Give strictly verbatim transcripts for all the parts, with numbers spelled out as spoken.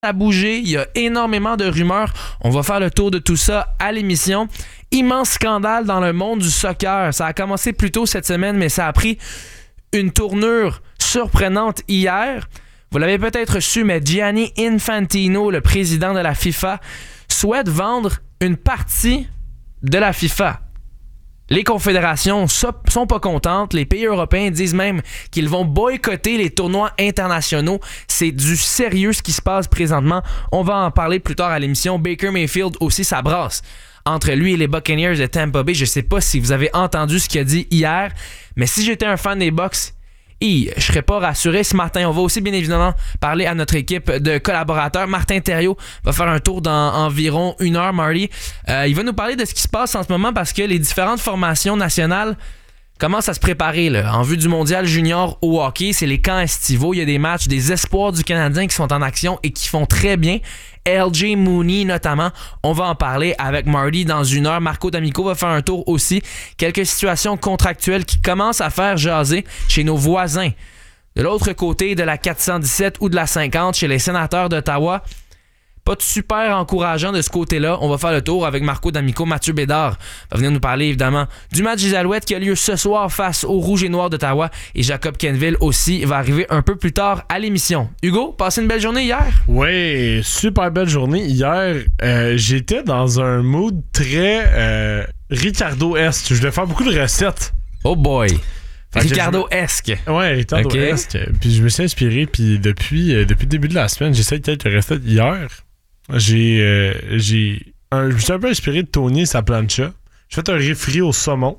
à bouger, il y a énormément de rumeurs. On va faire le tour de tout ça à l'émission. Immense scandale dans le monde du soccer. Ça a commencé plus tôt cette semaine, mais ça a pris une tournure surprenante hier. Vous l'avez peut-être su, mais Gianni Infantino, le président de la FIFA, souhaite vendre une partie de la FIFA. Les confédérations sont pas contentes. Les pays européens disent même qu'ils vont boycotter les tournois internationaux. C'est du sérieux ce qui se passe présentement. On va en parler plus tard à l'émission. Baker Mayfield aussi, ça brasse entre lui et les Buccaneers de Tampa Bay. Je sais pas si vous avez entendu ce qu'il a dit hier, mais si j'étais un fan des Bucs, je serais pas rassuré ce matin. On va aussi bien évidemment parler à notre équipe de collaborateurs. Martin Thériault va faire un tour dans environ une heure, Marty. Euh, il va nous parler de ce qui se passe en ce moment parce que les différentes formations nationales commencent à se préparer là, en vue du mondial junior au hockey. C'est les camps estivaux. Il y a des matchs, des espoirs du Canadien qui sont en action et qui font très bien. L J Mooney notamment, on va en parler avec Marty dans une heure. Marco D'Amico va faire un tour aussi. Quelques situations contractuelles qui commencent à faire jaser chez nos voisins. De l'autre côté de la quatre cent dix-sept ou de la cinquante, chez les sénateurs d'Ottawa, pas de super encourageant de ce côté-là. On va faire le tour avec Marco D'Amico. Mathieu Bédard va venir nous parler évidemment du match des Alouettes qui a lieu ce soir face aux Rouges et Noirs d'Ottawa. Et Jacob Kenville aussi va arriver un peu plus tard à l'émission. Hugo, passé une belle journée hier? Oui, super belle journée. Hier, euh, j'étais dans un mood très euh, Ricardo-esque. Je devais faire beaucoup de recettes. Oh boy! Ricardo-esque. Je... Ouais, Ricardo-esque. Okay. Puis je me suis inspiré. Puis depuis, euh, depuis le début de la semaine, j'essaie de quelques recettes. Hier, j'ai, euh, j'ai un, je me suis un peu inspiré de Tony et sa plancha. J'ai fait un riz frit au saumon.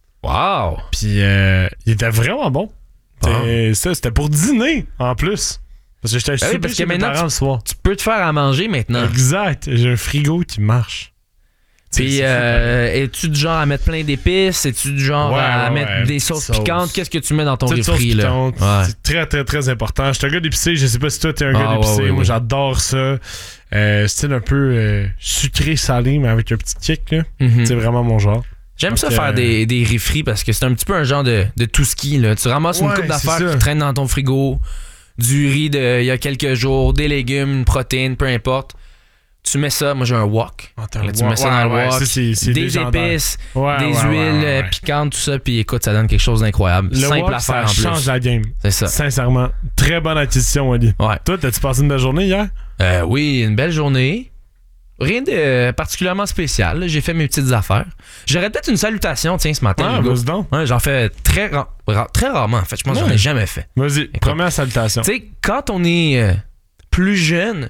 Wow! Puis euh, il était vraiment bon. C'était, wow. Ça, c'était pour dîner en plus. Parce que j'étais ben super oui, parce chez que mes parents tu, le soir. Tu peux te faire à manger maintenant. Exact. J'ai un frigo qui marche. Puis, euh, es-tu du genre à mettre plein d'épices? Es-tu du genre ouais, à ouais, mettre ouais, des sauces sauce. piquantes? Qu'est-ce que tu mets dans ton Toute riz frit, là? Ouais. C'est très, très, très important. Je suis un gars d'épicé. Je sais pas si toi, t'es un ah, gars d'épicé. ouais, ouais, Moi, ouais. j'adore ça. Euh, style un peu euh, sucré-salé, mais avec un petit kick, là. Mm-hmm. C'est vraiment mon genre. J'aime Donc, ça euh... faire des, des riz frits parce que c'est un petit peu un genre de, de tout ski, là. Tu ramasses ouais, une coupe d'affaires qui traîne dans ton frigo, du riz d'il y a quelques jours, des légumes, une protéine, peu importe. Tu mets ça, moi j'ai un wok. Oh, là, tu wok. mets ça ouais, dans le ouais, wok, ça, c'est, c'est des légendaire. épices, ouais, des ouais, huiles ouais, ouais, ouais. piquantes, tout ça, puis écoute, ça donne quelque chose d'incroyable. Le Simple wok, à faire en ça plus. Ça change la game. C'est ça. Sincèrement, très bonne acquisition, Wally. Ouais. Toi, t'as-tu passé une belle journée hier? Euh, oui, une belle journée. Rien de particulièrement spécial. Là. J'ai fait mes petites affaires. J'aurais peut-être une salutation, tiens, ce matin. Ah, vas-y donc. Ouais, j'en fais très, ra- ra- très rarement, en fait. Je pense ouais. que j'en ai jamais fait. Vas-y, écoute, première salutation. Tu sais, quand on est euh, plus jeune,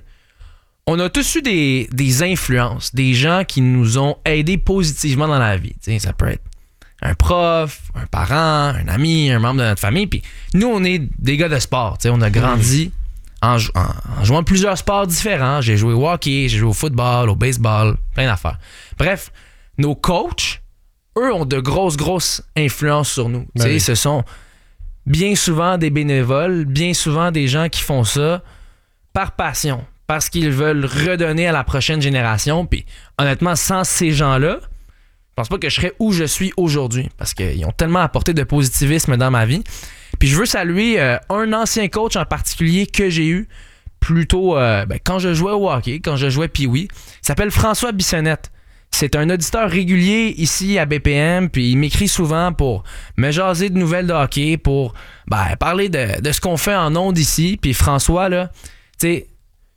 on a tous eu des, des influences, des gens qui nous ont aidés positivement dans la vie. T'sais, ça peut être un prof, un parent, un ami, un membre de notre famille. Puis nous, on est des gars de sport. T'sais, on a grandi mmh. en, en, en jouant plusieurs sports différents. J'ai joué au hockey, j'ai joué au football, au baseball, plein d'affaires. Bref, nos coachs, eux, ont de grosses, grosses influences sur nous. Ben oui. Ce sont bien souvent des bénévoles, bien souvent des gens qui font ça par passion. Parce qu'ils veulent redonner à la prochaine génération. Puis honnêtement, sans ces gens-là, je pense pas que je serais où je suis aujourd'hui. Parce qu'ils ont tellement apporté de positivisme dans ma vie. Puis je veux saluer euh, un ancien coach en particulier que j'ai eu plutôt euh, ben, quand je jouais au hockey, quand je jouais Pee-Wee. Il s'appelle François Bissonnette. C'est un auditeur régulier ici à B P M. Puis il m'écrit souvent pour me jaser de nouvelles de hockey, pour ben, parler de, de ce qu'on fait en ondes ici. Puis François, là, tu sais,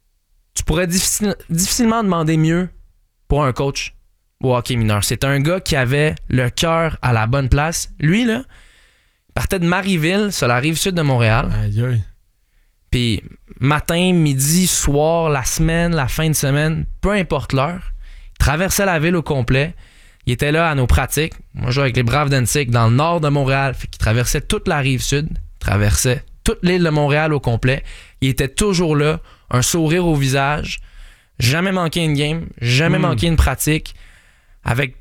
tu pourrais difficile, difficilement demander mieux pour un coach au hockey mineur. C'est un gars qui avait le cœur à la bonne place. Lui, là, il partait de Marieville, sur la rive sud de Montréal. Aïe aïe. Puis matin, midi, soir, la semaine, la fin de semaine, peu importe l'heure, il traversait la ville au complet. Il était là à nos pratiques. Moi, je jouais avec les Braves d'Annecy dans le nord de Montréal. Fait qu'il traversait toute la rive sud, traversait toute l'île de Montréal au complet. Il était toujours là, un sourire au visage, jamais manqué une game, jamais mmh. manqué une pratique, avec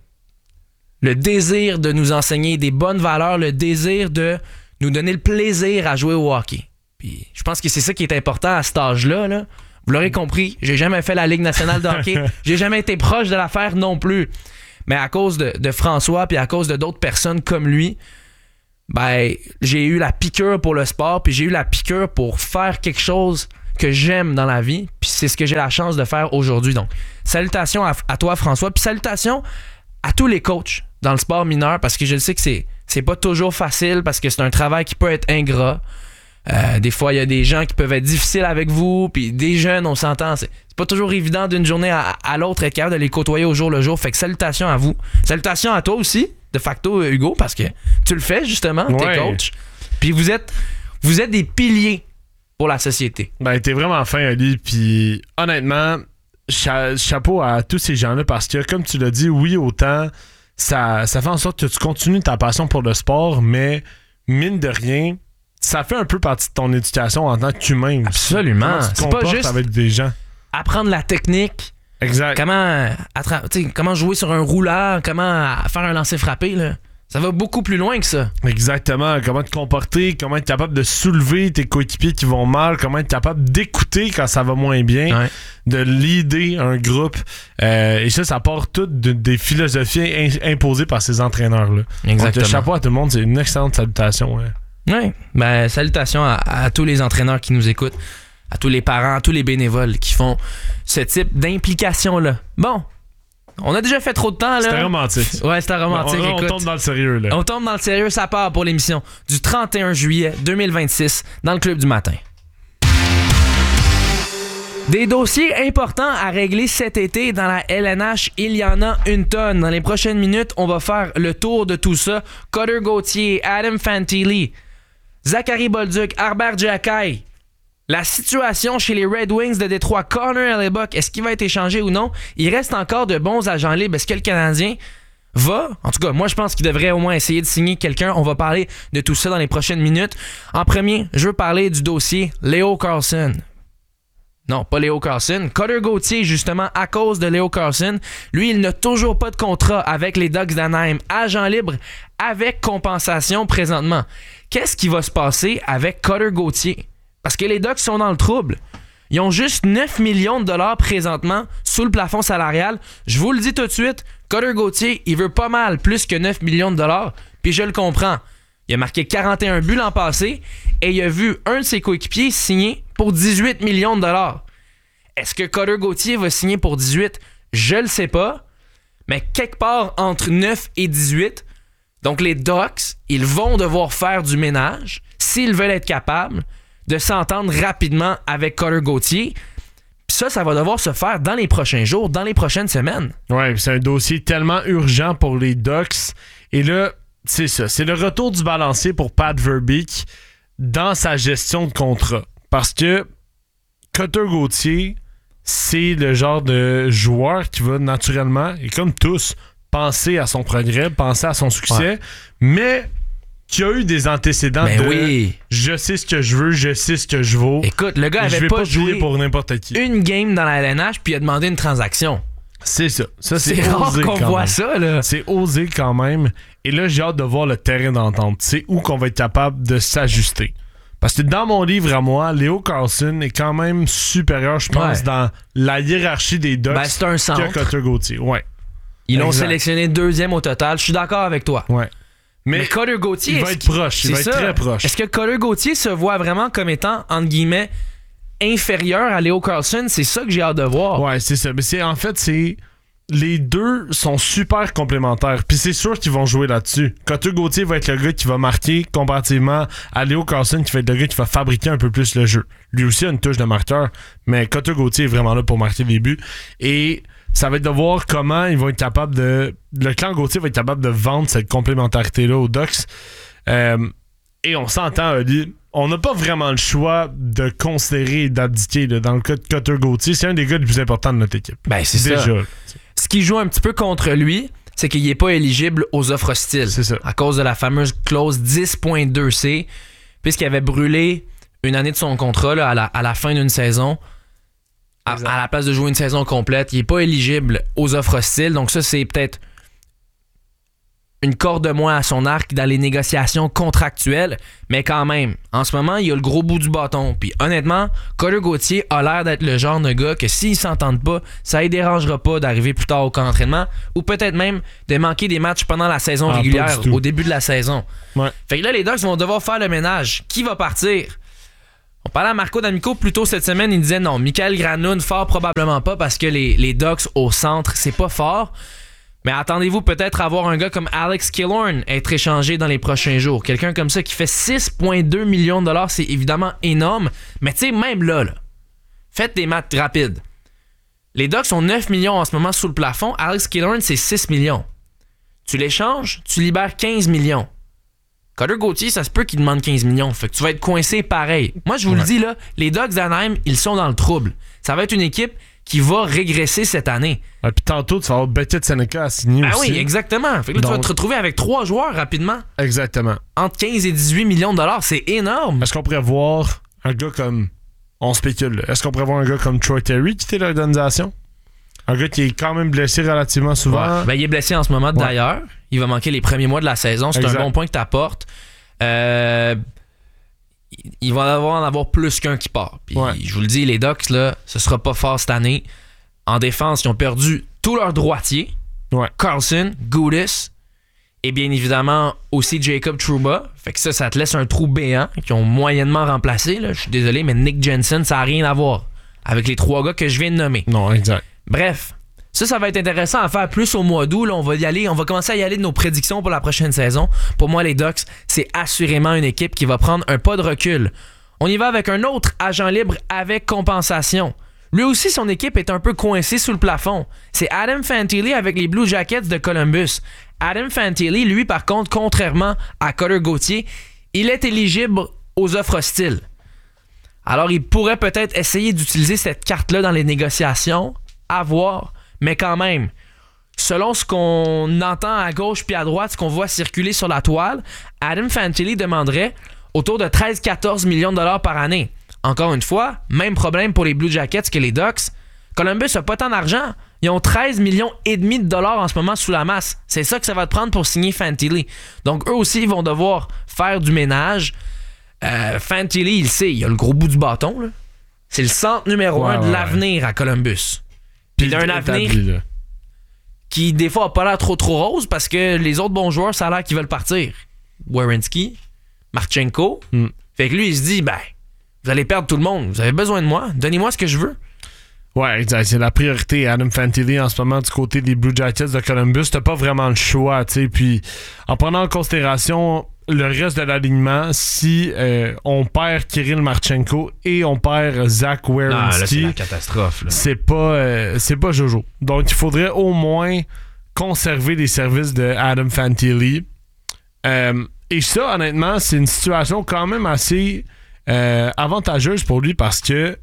le désir de nous enseigner des bonnes valeurs, le désir de nous donner le plaisir à jouer au hockey. Puis je pense que c'est ça qui est important à cet âge-là. Là. Vous l'aurez compris, j'ai jamais fait la Ligue nationale de hockey, j'ai jamais été proche de la faire non plus. Mais à cause de, de François puis à cause de d'autres personnes comme lui, ben j'ai eu la piqûre pour le sport, puis j'ai eu la piqûre pour faire quelque chose que j'aime dans la vie, puis c'est ce que j'ai la chance de faire aujourd'hui. Donc, salutations à, à toi, François, puis salutations à tous les coachs dans le sport mineur, parce que je sais que c'est, c'est pas toujours facile, parce que c'est un travail qui peut être ingrat. Euh, des fois, il y a des gens qui peuvent être difficiles avec vous, puis des jeunes, on s'entend, c'est, c'est pas toujours évident d'une journée à, à l'autre être capable de les côtoyer au jour le jour. Fait que salutations à vous. Salutations à toi aussi, de facto, Hugo, parce que tu le fais justement, ouais. t'es coach. Puis vous êtes, vous êtes des piliers pour la société. Ben, t'es vraiment fin, Ali, puis honnêtement, cha- chapeau à tous ces gens-là, parce que, comme tu l'as dit, oui, autant, ça, ça fait en sorte que tu continues ta passion pour le sport, mais mine de rien, ça fait un peu partie de ton éducation en tant qu'humain. Absolument. Comment tu te C'est pas comportes juste avec des gens. apprendre la technique, Exact. comment, attra- t'sais, comment jouer sur un rouleur, comment faire un lancer frappé, là. Ça va beaucoup plus loin que ça. Exactement. Comment te comporter, comment être capable de soulever tes coéquipiers qui vont mal, comment être capable d'écouter quand ça va moins bien, Ouais. de leader un groupe. Euh, et ça, ça part tout de, des philosophies in- imposées par ces entraîneurs-là. Exactement. Donc, chapeau à tout le monde, c'est une excellente salutation. Ouais. Oui, ben salutations à, à tous les entraîneurs qui nous écoutent, à tous les parents, à tous les bénévoles qui font ce type d'implication-là. Bon, on a déjà fait trop de temps, là. C'était romantique. Ouais, c'était romantique. On, on écoute. tombe dans le sérieux, là. On tombe dans le sérieux, ça part pour l'émission du trente et un juillet deux mille vingt-six dans le Club du matin. Des dossiers importants à régler cet été dans la L N H, il y en a une tonne. Dans les prochaines minutes, on va faire le tour de tout ça. Cutter Gauthier, Adam Fantilli, Zachary Bolduc, Harbert Giacai. La situation chez les Red Wings de Détroit, Connor Hellebuyck, est-ce qu'il va être échangé ou non? Il reste encore de bons agents libres. Est-ce que le Canadien va? En tout cas, moi, je pense qu'il devrait au moins essayer de signer quelqu'un. On va parler de tout ça dans les prochaines minutes. En premier, je veux parler du dossier Leo Carlsson. Non, pas Leo Carlsson. Cutter Gauthier, justement, à cause de Leo Carlsson. Lui, il n'a toujours pas de contrat avec les Ducks d'Anaheim. Agent libre avec compensation présentement. Qu'est-ce qui va se passer avec Cutter Gauthier? Parce que les Ducks sont dans le trouble. Ils ont juste neuf millions de dollars présentement sous le plafond salarial. Je vous le dis tout de suite, Cutter Gauthier, il veut pas mal plus que neuf millions de dollars. Puis je le comprends. Il a marqué quarante et un buts l'an passé et il a vu un de ses coéquipiers signer pour dix-huit millions de dollars. Est-ce que Cutter Gauthier va signer pour dix-huit? Je le sais pas. Mais quelque part entre neuf et dix-huit, donc les Ducks, ils vont devoir faire du ménage s'ils veulent être capables de s'entendre rapidement avec Cutter Gauthier. Puis ça, ça va devoir se faire dans les prochains jours, dans les prochaines semaines. Ouais, c'est un dossier tellement urgent pour les Ducks. Et là, c'est ça. C'est le retour du balancier pour Pat Verbeek dans sa gestion de contrat. Parce que Cutter Gauthier, c'est le genre de joueur qui va naturellement, et comme tous, penser à son progrès, penser à son succès, ouais. mais qui a eu des antécédents mais de oui. je sais ce que je veux, je sais ce que je vaux. Écoute, le gars avait je vais pas, pas joué pour n'importe qui. Une game dans la L N H puis il a demandé une transaction. C'est ça. ça c'est c'est rare osé qu'on quand voit même. ça, là. C'est osé quand même. Et là, j'ai hâte de voir le terrain d'entente. C'est où qu'on va être capable de s'ajuster. Parce que dans mon livre à moi, Leo Carlsson est quand même supérieur, je pense, ouais. dans la hiérarchie des Ducks ben, c'est un centre. que Cutter Gauthier. Ouais. Ils l'ont exact. sélectionné deuxième au total. Je suis d'accord avec toi. Ouais. Mais, Mais Cutter Gauthier, il va être proche. Il va être très proche. Est-ce que Cutter Gauthier se voit vraiment comme étant, entre guillemets, inférieur à Leo Carlsson? C'est ça que j'ai hâte de voir. Ouais, c'est ça. Mais c'est, en fait, c'est... Les deux sont super complémentaires. Puis c'est sûr qu'ils vont jouer là-dessus. Cutter Gauthier va être le gars qui va marquer comparativement à Leo Carlsson qui va être le gars qui va fabriquer un peu plus le jeu. Lui aussi a une touche de marqueur, mais Cutter Gauthier est vraiment là pour marquer des buts. Et ça va être de voir comment ils vont être capables de... Le clan Gauthier va être capable de vendre cette complémentarité-là aux Ducks. Euh, et on s'entend, Ali, on n'a pas vraiment le choix de considérer et d'abdiquer là, dans le cas de Cutter Gauthier. C'est un des gars les plus importants de notre équipe. Ben, c'est Déjà. ça. Ce qui joue un petit peu contre lui, c'est qu'il n'est pas éligible aux offres hostiles. C'est ça. À cause de la fameuse clause dix point deux C, puisqu'il avait brûlé une année de son contrat là, à, la, à la fin d'une saison. À, à la place de jouer une saison complète, il n'est pas éligible aux offres hostiles. Donc ça, c'est peut-être une corde de moins à son arc dans les négociations contractuelles. Mais quand même, en ce moment, il a le gros bout du bâton. Puis honnêtement, Cutter Gauthier a l'air d'être le genre de gars que s'ils s'entendent pas, ça ne dérangera pas d'arriver plus tard au camp d'entraînement ou peut-être même de manquer des matchs pendant la saison ah, régulière, au début de la saison. Ouais. Fait que là, les Ducks vont devoir faire le ménage. Qui va partir? On parlait à Marco D'Amico plus tôt cette semaine, il disait non, Michael Granlund, fort probablement pas parce que les, les Ducks au centre, c'est pas fort. Mais attendez-vous peut-être à voir un gars comme Alex Killorn être échangé dans les prochains jours. Quelqu'un comme ça qui fait six virgule deux millions de dollars, c'est évidemment énorme. Mais tu sais, même là, là, faites des maths rapides. Les Ducks ont neuf millions en ce moment sous le plafond. Alex Killorn, c'est six millions. Tu l'échanges, tu libères quinze millions. Cutter Gauthier, ça se peut qu'il demande quinze millions. Fait que tu vas être coincé pareil. Moi, je vous ouais. le dis, là, les Ducks d'Anaheim, ils sont dans le trouble. Ça va être une équipe qui va régresser cette année. Et puis tantôt, tu vas avoir Beckett Seneca à signer ah aussi. Ah oui, exactement. Fait que là, Donc... tu vas te retrouver avec trois joueurs rapidement. Exactement. Entre quinze et dix-huit millions de dollars, c'est énorme. Est-ce qu'on pourrait voir un gars comme... On spécule, là. Est-ce qu'on pourrait voir un gars comme Troy Terry quitter l'organisation? Un gars qui est quand même blessé relativement souvent. Ouais. Ben, il est blessé en ce moment, ouais. d'ailleurs. Il va manquer les premiers mois de la saison. C'est exact. Un bon point que tu apportes. Euh, il va avoir en avoir plus qu'un qui part. Puis, ouais. je vous le dis, les Ducks, là, ce sera pas fort cette année. En défense, ils ont perdu tous leurs droitiers. Ouais. Carlson, Gudis et bien évidemment aussi Jacob Trouba. Fait que ça, ça te laisse un trou béant qu'ils ont moyennement remplacé. Là. Je suis désolé, mais Nick Jensen, ça n'a rien à voir avec les trois gars que je viens de nommer. Non, exact. Bref, ça, ça va être intéressant à faire plus au mois d'août. Là, on va y aller, on va commencer à y aller de nos prédictions pour la prochaine saison. Pour moi, les Ducks, c'est assurément une équipe qui va prendre un pas de recul. On y va avec un autre agent libre avec compensation. Lui aussi, son équipe est un peu coincée sous le plafond. C'est Adam Fantilli avec les Blue Jackets de Columbus. Adam Fantilli, lui, par contre, contrairement à Cutter Gauthier, il est éligible aux offres hostiles. Alors, il pourrait peut-être essayer d'utiliser cette carte-là dans les négociations. À voir. Mais quand même, selon ce qu'on entend à gauche puis à droite, ce qu'on voit circuler sur la toile, Adam Fantilli demanderait autour de treize à quatorze millions de dollars par année. Encore une fois, même problème pour les Blue Jackets que les Ducks. Columbus n'a pas tant d'argent. Ils ont treize millions et demi de dollars en ce moment sous la masse. C'est ça que ça va te prendre pour signer Fantilli. Donc eux aussi, ils vont devoir faire du ménage. Euh, Fantilli, il le sait, il a le gros bout du bâton. Là. C'est le centre numéro ouais, un de ouais, l'avenir ouais. à Columbus. Puis d'un avenir établi, qui, des fois, n'a pas l'air trop trop rose parce que les autres bons joueurs, ça a l'air qu'ils veulent partir. Werenski, Marchenko. Mm. Fait que lui, il se dit, ben, vous allez perdre tout le monde. Vous avez besoin de moi. Donnez-moi ce que je veux. Ouais, exact. C'est la priorité, Adam Fantilli, en ce moment, du côté des Blue Jackets de Columbus. T'as pas vraiment le choix, tu sais. Puis, en prenant en considération le reste de l'alignement, si euh, on perd Kirill Marchenko et on perd Zach Werenski, ah, là, c'est la catastrophe. Là. C'est pas, euh, c'est pas Jojo. Donc, il faudrait au moins conserver les services de Adam Fantilli. Euh, et ça, honnêtement, c'est une situation quand même assez euh, avantageuse pour lui parce que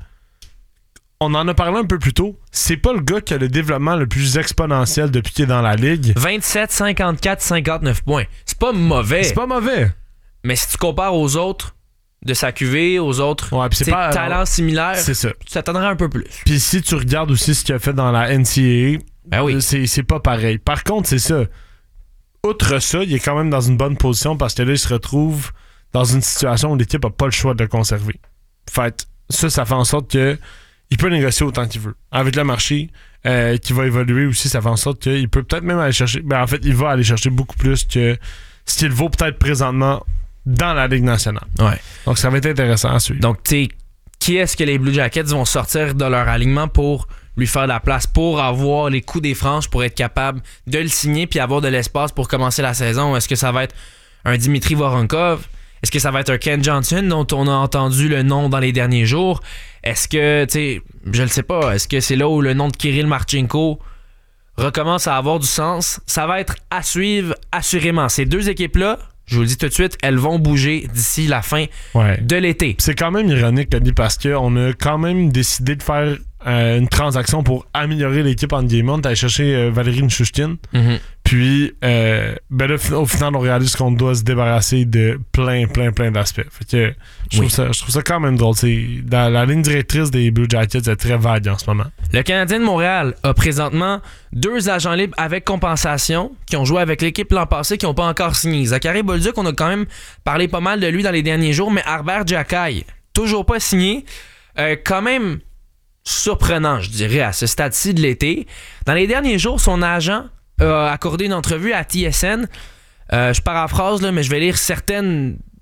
on en a parlé un peu plus tôt. C'est pas le gars qui a le développement le plus exponentiel depuis qu'il est dans la ligue. vingt-sept, cinquante-quatre, cinquante-neuf points. C'est pas mauvais. C'est pas mauvais. Mais si tu compares aux autres de sa Q V, aux autres ouais, c'est pas, talents similaires, c'est ça. Tu t'attendrais un peu plus. Puis si tu regardes aussi ce qu'il a fait dans la N C A A, ben oui. c'est, c'est pas pareil. Par contre, c'est ça. Outre ça, il est quand même dans une bonne position parce que là, il se retrouve dans une situation où l'équipe a pas le choix de le conserver. Fait ça, ça fait en sorte que il peut négocier autant qu'il veut. Avec le marché euh, qui va évoluer aussi, ça fait en sorte qu'il peut peut-être même aller chercher... Ben, en fait, il va aller chercher beaucoup plus que ce qu'il vaut peut-être présentement dans la Ligue nationale. Ouais. Donc, ça va être intéressant à suivre. Donc, tu sais, qui est-ce que les Blue Jackets vont sortir de leur alignement pour lui faire de la place, pour avoir les coups des franges, pour être capable de le signer puis avoir de l'espace pour commencer la saison? Est-ce que ça va être un Dimitri Voronkov? Est-ce que ça va être un Ken Johnson dont on a entendu le nom dans les derniers jours? Est-ce que, tu sais, je le sais pas, est-ce que c'est là où le nom de Kirill Marchenko recommence à avoir du sens? Ça va être à suivre assurément. Ces deux équipes-là, je vous le dis tout de suite, elles vont bouger d'ici la fin ouais. de l'été. C'est quand même ironique, Tony, parce qu'on a quand même décidé de faire euh, une transaction pour améliorer l'équipe en game. On est allé chercher euh, Valérie Nichushkin. Mm-hmm. Puis, euh, ben là, au final, on réalise qu'on doit se débarrasser de plein, plein, plein d'aspects. Fait que je trouve, oui. ça, je trouve ça quand même drôle. C'est, dans la ligne directrice des Blue Jackets est très vague en ce moment. Le Canadien de Montréal a présentement deux agents libres avec compensation qui ont joué avec l'équipe l'an passé qui n'ont pas encore signé. Zachary Bolduc, on a quand même parlé pas mal de lui dans les derniers jours, mais Harbert Jackay, toujours pas signé. Euh, quand même surprenant, je dirais, à ce stade-ci de l'été. Dans les derniers jours, son agent a accordé une entrevue à T S N. Euh, je paraphrase, là, mais je vais lire certaines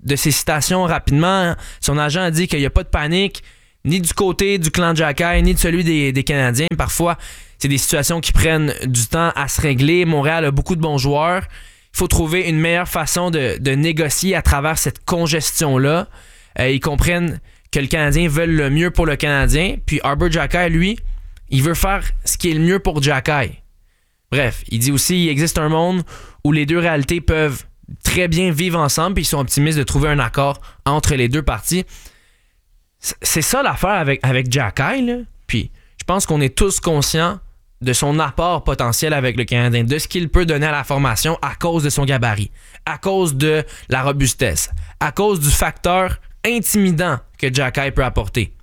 de ses citations rapidement. Son agent a dit qu'il n'y a pas de panique, ni du côté du clan Jacky, ni de celui des, des Canadiens. Parfois, c'est des situations qui prennent du temps à se régler. Montréal a beaucoup de bons joueurs. Il faut trouver une meilleure façon de, de négocier à travers cette congestion-là. Euh, ils comprennent que le Canadien veut le mieux pour le Canadien. Puis Arber Xhekaj, lui, il veut faire ce qui est le mieux pour Xhekaj. Bref, il dit aussi qu'il existe un monde où les deux réalités peuvent très bien vivre ensemble, puis ils sont optimistes de trouver un accord entre les deux parties. C'est ça l'affaire avec, avec Xhekaj, là. Puis je pense qu'on est tous conscients de son apport potentiel avec le Canadien, de ce qu'il peut donner à la formation à cause de son gabarit, à cause de la robustesse, à cause du facteur intimidant que Xhekaj peut apporter.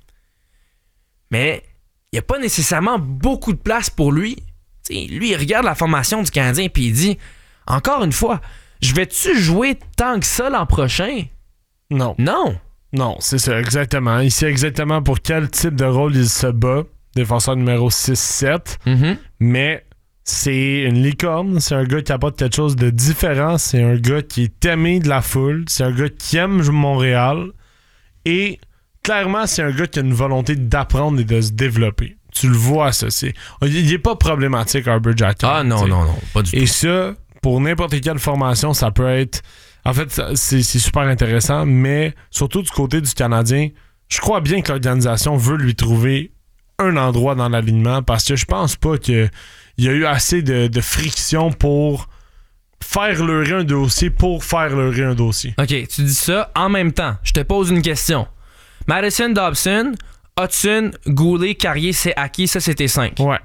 Mais il n'y a pas nécessairement beaucoup de place pour lui. T'sais, lui, il regarde la formation du Canadien et il dit, encore une fois, je vais-tu jouer tant que ça l'an prochain? Non. Non. Non, c'est ça, exactement. Il sait exactement pour quel type de rôle il se bat. Défenseur numéro six sept. Mm-hmm. Mais c'est une licorne. C'est un gars qui apporte quelque chose de différent. C'est un gars qui est aimé de la foule. C'est un gars qui aime Montréal. Et clairement, c'est un gars qui a une volonté d'apprendre et de se développer. Tu le vois, ça. C'est... Il n'est pas problématique, Arber Xhekaj. Ah non, t'sais. non, non, pas du et tout. Et ça, pour n'importe quelle formation, ça peut être... En fait, c'est, c'est super intéressant, mais surtout du côté du Canadien, je crois bien que l'organisation veut lui trouver un endroit dans l'alignement parce que je pense pas qu'il y a eu assez de, de friction pour faire leurrer un dossier pour faire leurrer un dossier. OK, tu dis ça en même temps. Je te pose une question. Madison, Dobson, Hudson, Goulet, Carrier, c'est acquis. Ça, c'était cinq. Ouais.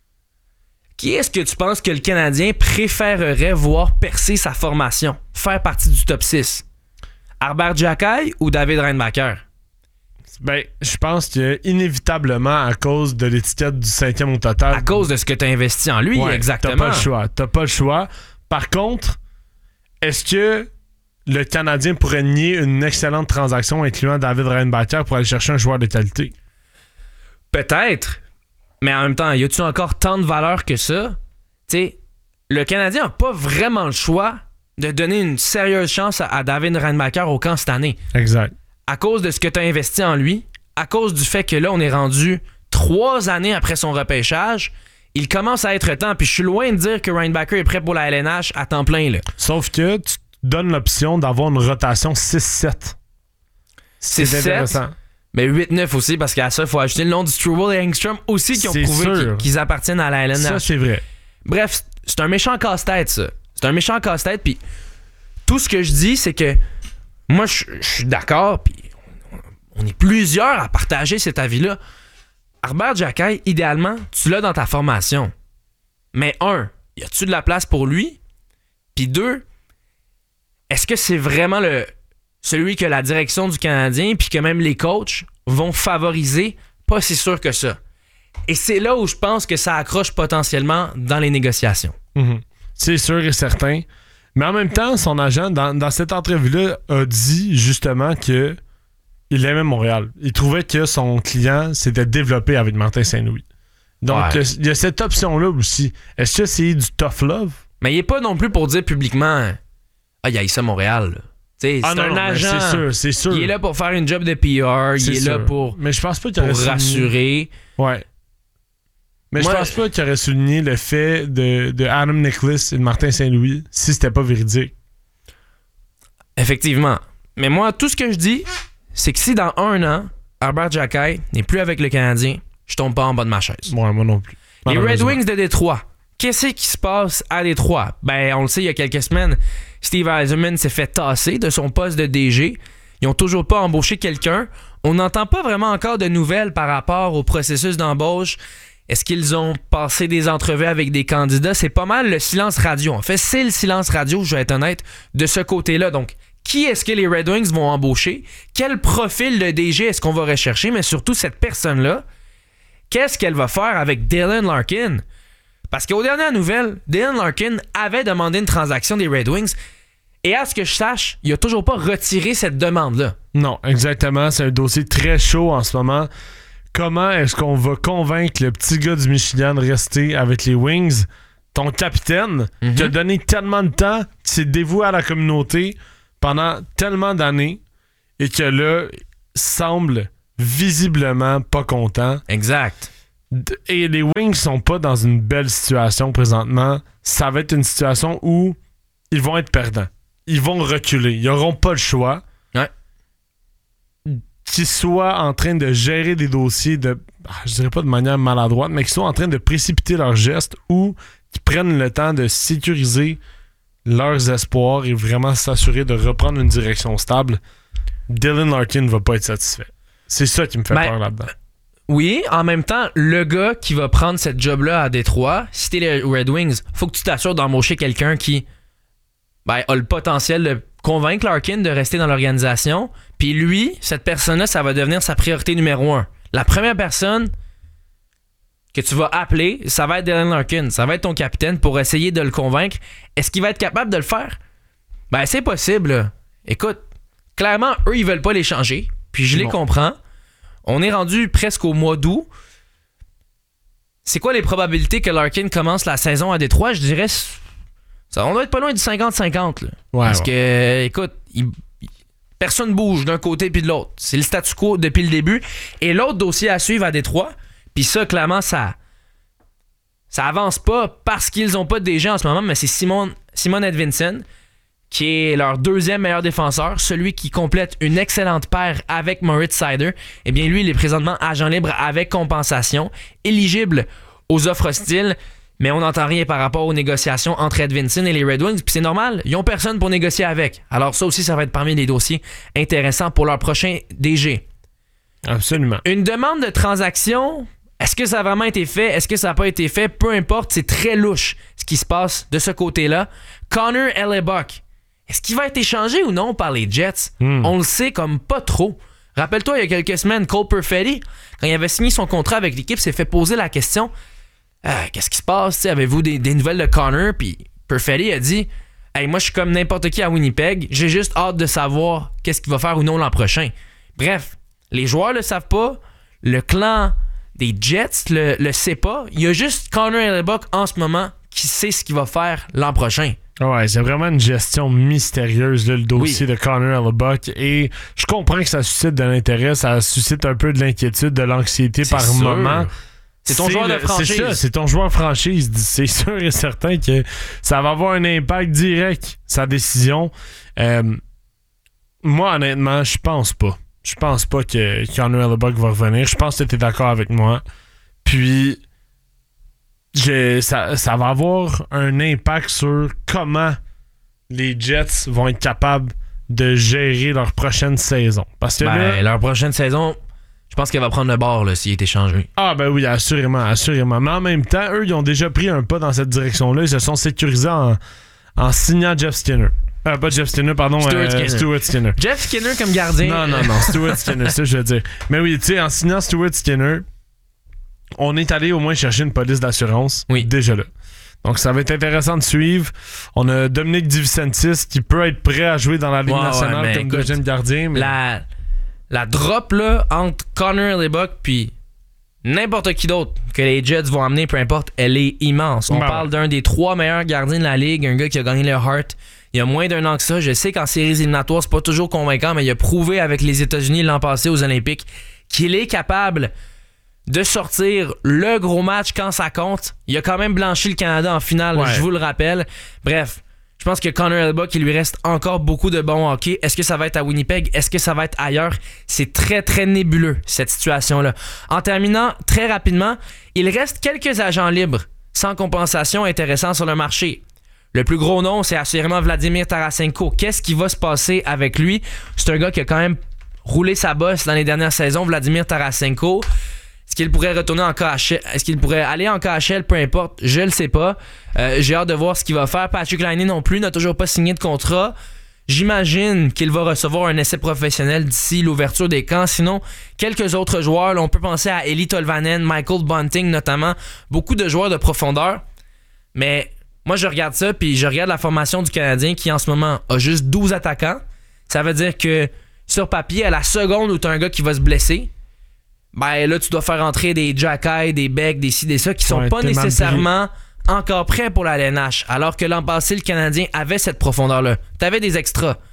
Qui est-ce que tu penses que le Canadien préférerait voir percer sa formation, faire partie du top six? Arber Xhekaj ou David Reinbacher? Ben, je pense que inévitablement, à cause de l'étiquette du cinquième au total... À cause de ce que tu as investi en lui, ouais, exactement. T'as pas le choix. T'as pas le choix. Par contre, est-ce que le Canadien pourrait nier une excellente transaction incluant David Reinbacher pour aller chercher un joueur de qualité? Peut-être. Mais en même temps, y a-tu encore tant de valeur que ça? Tu sais, le Canadien n'a pas vraiment le choix de donner une sérieuse chance à, à David Reinbacher au camp cette année. Exact. À cause de ce que tu as investi en lui, à cause du fait que là, on est rendu trois années après son repêchage, il commence à être temps. Puis je suis loin de dire que Reinbacher est prêt pour la L N H à temps plein. Là. Sauf que tu donnes l'option d'avoir une rotation six sept. C'est intéressant. Mais huit neuf aussi, parce qu'à ça, il faut ajouter le nom du Struble et Engstrom aussi qui ont c'est prouvé sûr. qu'ils, qu'ils appartiennent à la L N H. Ça, c'est vrai. Bref, c'est un méchant casse-tête, ça. C'est un méchant casse-tête, puis tout ce que je dis, c'est que moi, je suis d'accord, puis on, on est plusieurs à partager cet avis-là. Arber Xhekaj, idéalement, tu l'as dans ta formation. Mais un, y a-tu de la place pour lui? Puis deux, est-ce que c'est vraiment le celui que la direction du Canadien puis que même les coachs vont favoriser? Pas si sûr que ça. Et c'est là où je pense que ça accroche potentiellement dans les négociations. Mm-hmm. C'est sûr et certain. Mais en même temps, son agent, dans, dans cette entrevue-là, a dit justement que il aimait Montréal. Il trouvait que son client s'était développé avec Martin Saint-Louis. Donc, ouais. il y a cette option-là aussi. Est-ce que c'est du tough love? Mais il est pas non plus pour dire publiquement « Ah, il y a ça Montréal. » C'est ah, un non, agent. C'est sûr, c'est sûr. Il est là pour faire une job de P R. C'est il est sûr. là pour, mais je pense pas qu'il pour aurait rassurer. Souligné... Ouais. Mais Moi, je pense pas qu'il aurait souligné le fait de, de Adam Nicholas et de Martin Saint-Louis si c'était pas véridique. Effectivement. Mais moi, tout ce que je dis, c'est que si dans un an, Arber Xhekaj n'est plus avec le Canadien, je tombe pas en bas de ma chaise. Ouais, moi non plus. Les Red Wings de Détroit. Qu'est-ce qui se passe à Détroit? Ben, on le sait, il y a quelques semaines, Steve Yzerman s'est fait tasser de son poste de D G. Ils n'ont toujours pas embauché quelqu'un. On n'entend pas vraiment encore de nouvelles par rapport au processus d'embauche. Est-ce qu'ils ont passé des entrevues avec des candidats? C'est pas mal le silence radio. En fait, c'est le silence radio, je vais être honnête, de ce côté-là. Donc, qui est-ce que les Red Wings vont embaucher? Quel profil de D G est-ce qu'on va rechercher? Mais surtout, cette personne-là, qu'est-ce qu'elle va faire avec Dylan Larkin? Parce qu'aux dernières nouvelles, Dylan Larkin avait demandé une transaction des Red Wings et à ce que je sache, il n'a toujours pas retiré cette demande-là. Non, exactement. C'est un dossier très chaud en ce moment. Comment est-ce qu'on va convaincre le petit gars du Michigan de rester avec les Wings? Ton capitaine Mm-hmm. qui a donné tellement de temps, qui s'est dévoué à la communauté pendant tellement d'années et que là, semble visiblement pas content. Exact. Et les Wings sont pas dans une belle situation présentement. Ça va être une situation où ils vont être perdants. Ils vont reculer. Ils n'auront pas le choix. Ouais. Qu'ils soient en train de gérer des dossiers de, je dirais pas de manière maladroite, mais qu'ils soient en train de précipiter leurs gestes ou qu'ils prennent le temps de sécuriser leurs espoirs et vraiment s'assurer de reprendre une direction stable. Dylan Larkin ne va pas être satisfait. C'est ça qui me fait ben, peur là-dedans. Oui, en même temps, le gars qui va prendre cette job-là à Détroit, si t'es les Red Wings, faut que tu t'assures d'embaucher quelqu'un qui ben, a le potentiel de convaincre Larkin de rester dans l'organisation. Puis lui, cette personne-là, ça va devenir sa priorité numéro un. La première personne que tu vas appeler, ça va être Dylan Larkin. Ça va être ton capitaine pour essayer de le convaincre. Est-ce qu'il va être capable de le faire? Ben, c'est possible. Là. Écoute, clairement, eux, ils veulent pas les changer. Puis je les bon. comprends. On est rendu presque au mois d'août. C'est quoi les probabilités que Larkin commence la saison à Détroit? Je dirais, ça, on doit être pas loin du cinquante cinquante. Là. Ouais, Parce ouais. que, écoute, il, personne bouge d'un côté puis de l'autre. C'est le statu quo depuis le début. Et l'autre dossier à suivre à Détroit, puis ça, clairement, ça ça avance pas parce qu'ils ont pas de D G en ce moment, mais c'est Simon, Simon Edvinsson, qui est leur deuxième meilleur défenseur, celui qui complète une excellente paire avec Moritz Seider. Eh bien, lui, il est présentement agent libre avec compensation, éligible aux offres hostiles, mais on n'entend rien par rapport aux négociations entre Edvinsson et les Red Wings, puis c'est normal, ils ont personne pour négocier avec. Alors ça aussi, ça va être parmi les dossiers intéressants pour leur prochain D G. Absolument. Une demande de transaction, est-ce que ça a vraiment été fait? Est-ce que ça n'a pas été fait? Peu importe, c'est très louche ce qui se passe de ce côté-là. Connor Hellebuyck, est-ce qu'il va être échangé ou non par les Jets? Mm. On le sait comme pas trop. Rappelle-toi, il y a quelques semaines, Cole Perfetti, quand il avait signé son contrat avec l'équipe, s'est fait poser la question euh, qu'est-ce qui se passe? T'sais, avez-vous des, des nouvelles de Connor? Puis Perfetti a dit hey, moi, je suis comme n'importe qui à Winnipeg. J'ai juste hâte de savoir qu'est-ce qu'il va faire ou non l'an prochain. Bref, les joueurs le savent pas. Le clan des Jets le, le sait pas. Il y a juste Connor Hellebuyck en ce moment qui sait ce qu'il va faire l'an prochain. Ouais, c'est vraiment une gestion mystérieuse, là, le dossier oui. de Connor Hellebuyck. Et je comprends que ça suscite de l'intérêt, ça suscite un peu de l'inquiétude, de l'anxiété c'est par sûr. moment. C'est ton c'est joueur le, de franchise. C'est ça, c'est ton joueur franchise. C'est sûr et certain que ça va avoir un impact direct, sa décision. Euh, moi, honnêtement, je pense pas. Je pense pas que Connor Hellebuyck va revenir. Je pense que tu es d'accord avec moi. Puis, je, ça, ça va avoir un impact sur comment les Jets vont être capables de gérer leur prochaine saison. Parce que ben, là, leur prochaine saison, je pense qu'elle va prendre le bord là, s'il est échangé. Ah ben oui, assurément, assurément. Mais en même temps, eux, ils ont déjà pris un pas dans cette direction-là. Ils se sont sécurisés en, en signant Jeff Skinner. Euh, pas Jeff Skinner, pardon. Stuart, euh, Skinner. Stuart Skinner. Jeff Skinner comme gardien. Non, non, non. Stuart Skinner, ça, je veux dire. Mais oui, tu sais, en signant Stuart Skinner, on est allé au moins chercher une police d'assurance. Oui. Déjà là. Donc, ça va être intéressant de suivre. On a Dominique DiVincentis qui peut être prêt à jouer dans la Ligue ouais, nationale ouais, comme écoute, deuxième gardien. Mais... La, la drop là, entre Connor Hellebuyck puis n'importe qui d'autre que les Jets vont amener, peu importe, elle est immense. On ben parle ouais. d'un des trois meilleurs gardiens de la Ligue, un gars qui a gagné le Hart il y a moins d'un an que ça. Je sais qu'en séries éliminatoires, c'est pas toujours convaincant, mais il a prouvé avec les États-Unis l'an passé aux Olympiques qu'il est capable de sortir le gros match quand ça compte. Il a quand même blanchi le Canada en finale, ouais. je vous le rappelle. Bref, je pense que Connor Hellebuyck, il lui reste encore beaucoup de bon hockey. Est-ce que ça va être à Winnipeg? Est-ce que ça va être ailleurs? C'est très, très nébuleux, cette situation-là. En terminant, très rapidement, il reste quelques agents libres sans compensation intéressants sur le marché. Le plus gros nom, c'est assurément Vladimir Tarasenko. Qu'est-ce qui va se passer avec lui? C'est un gars qui a quand même roulé sa bosse dans les dernières saisons, Vladimir Tarasenko. Est-ce qu'il pourrait retourner en K H L? Est-ce qu'il pourrait aller en K H L? Peu importe, je le sais pas. Euh, j'ai hâte de voir ce qu'il va faire. Patrick Laine non plus, n'a toujours pas signé de contrat. J'imagine qu'il va recevoir un essai professionnel d'ici l'ouverture des camps. Sinon, quelques autres joueurs, là, on peut penser à Eeli Tolvanen, Michael Bunting notamment. Beaucoup de joueurs de profondeur. Mais moi, je regarde ça, puis je regarde la formation du Canadien qui, en ce moment, a juste douze attaquants. Ça veut dire que, sur papier, à la seconde où tu as un gars qui va se blesser, ben là, tu dois faire entrer des Jacky, des Beck, des ci, des ça, qui sont ouais, pas nécessairement encore prêts pour la L N H. Alors que l'an passé, le Canadien avait cette profondeur-là. T'avais des extras.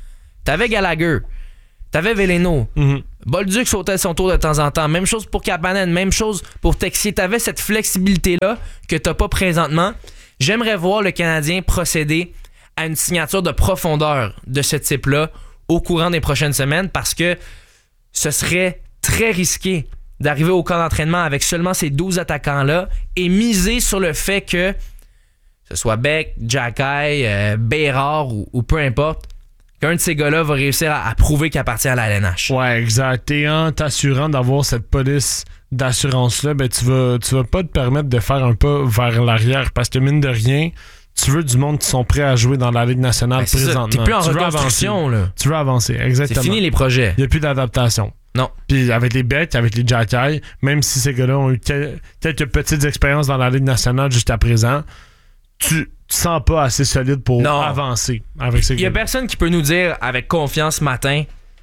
T'avais Gallagher. T'avais Veleno. Mm-hmm. Bolduc sautait son tour de temps en temps. Même chose pour Kapanen. Même chose pour Texier. T'avais cette flexibilité-là que t'as pas présentement. J'aimerais voir le Canadien procéder à une signature de profondeur de ce type-là au courant des prochaines semaines parce que ce serait très risqué d'arriver au camp d'entraînement avec seulement ces douze attaquants-là et miser sur le fait que ce soit Beck, Jacky, euh, Bérard ou, ou peu importe, qu'un de ces gars-là va réussir à, à prouver qu'il appartient à la L N H. Ouais, exact. Et en t'assurant d'avoir cette police d'assurance-là, ben tu vas, tu vas pas te permettre de faire un pas vers l'arrière parce que mine de rien, tu veux du monde qui sont prêts à jouer dans la Ligue nationale ben, présentement. T'es plus en tu reconstruction, veux là. Tu veux avancer, exactement. C'est fini les projets. Il n'y a plus d'adaptation. Non. Puis avec les Beck, avec les Jacky, même si ces gars-là ont eu quel- quelques petites expériences dans la Ligue nationale jusqu'à présent, tu te sens pas assez solide pour non. avancer avec ces gars-là. Il y a personne qui peut nous dire avec confiance ce matin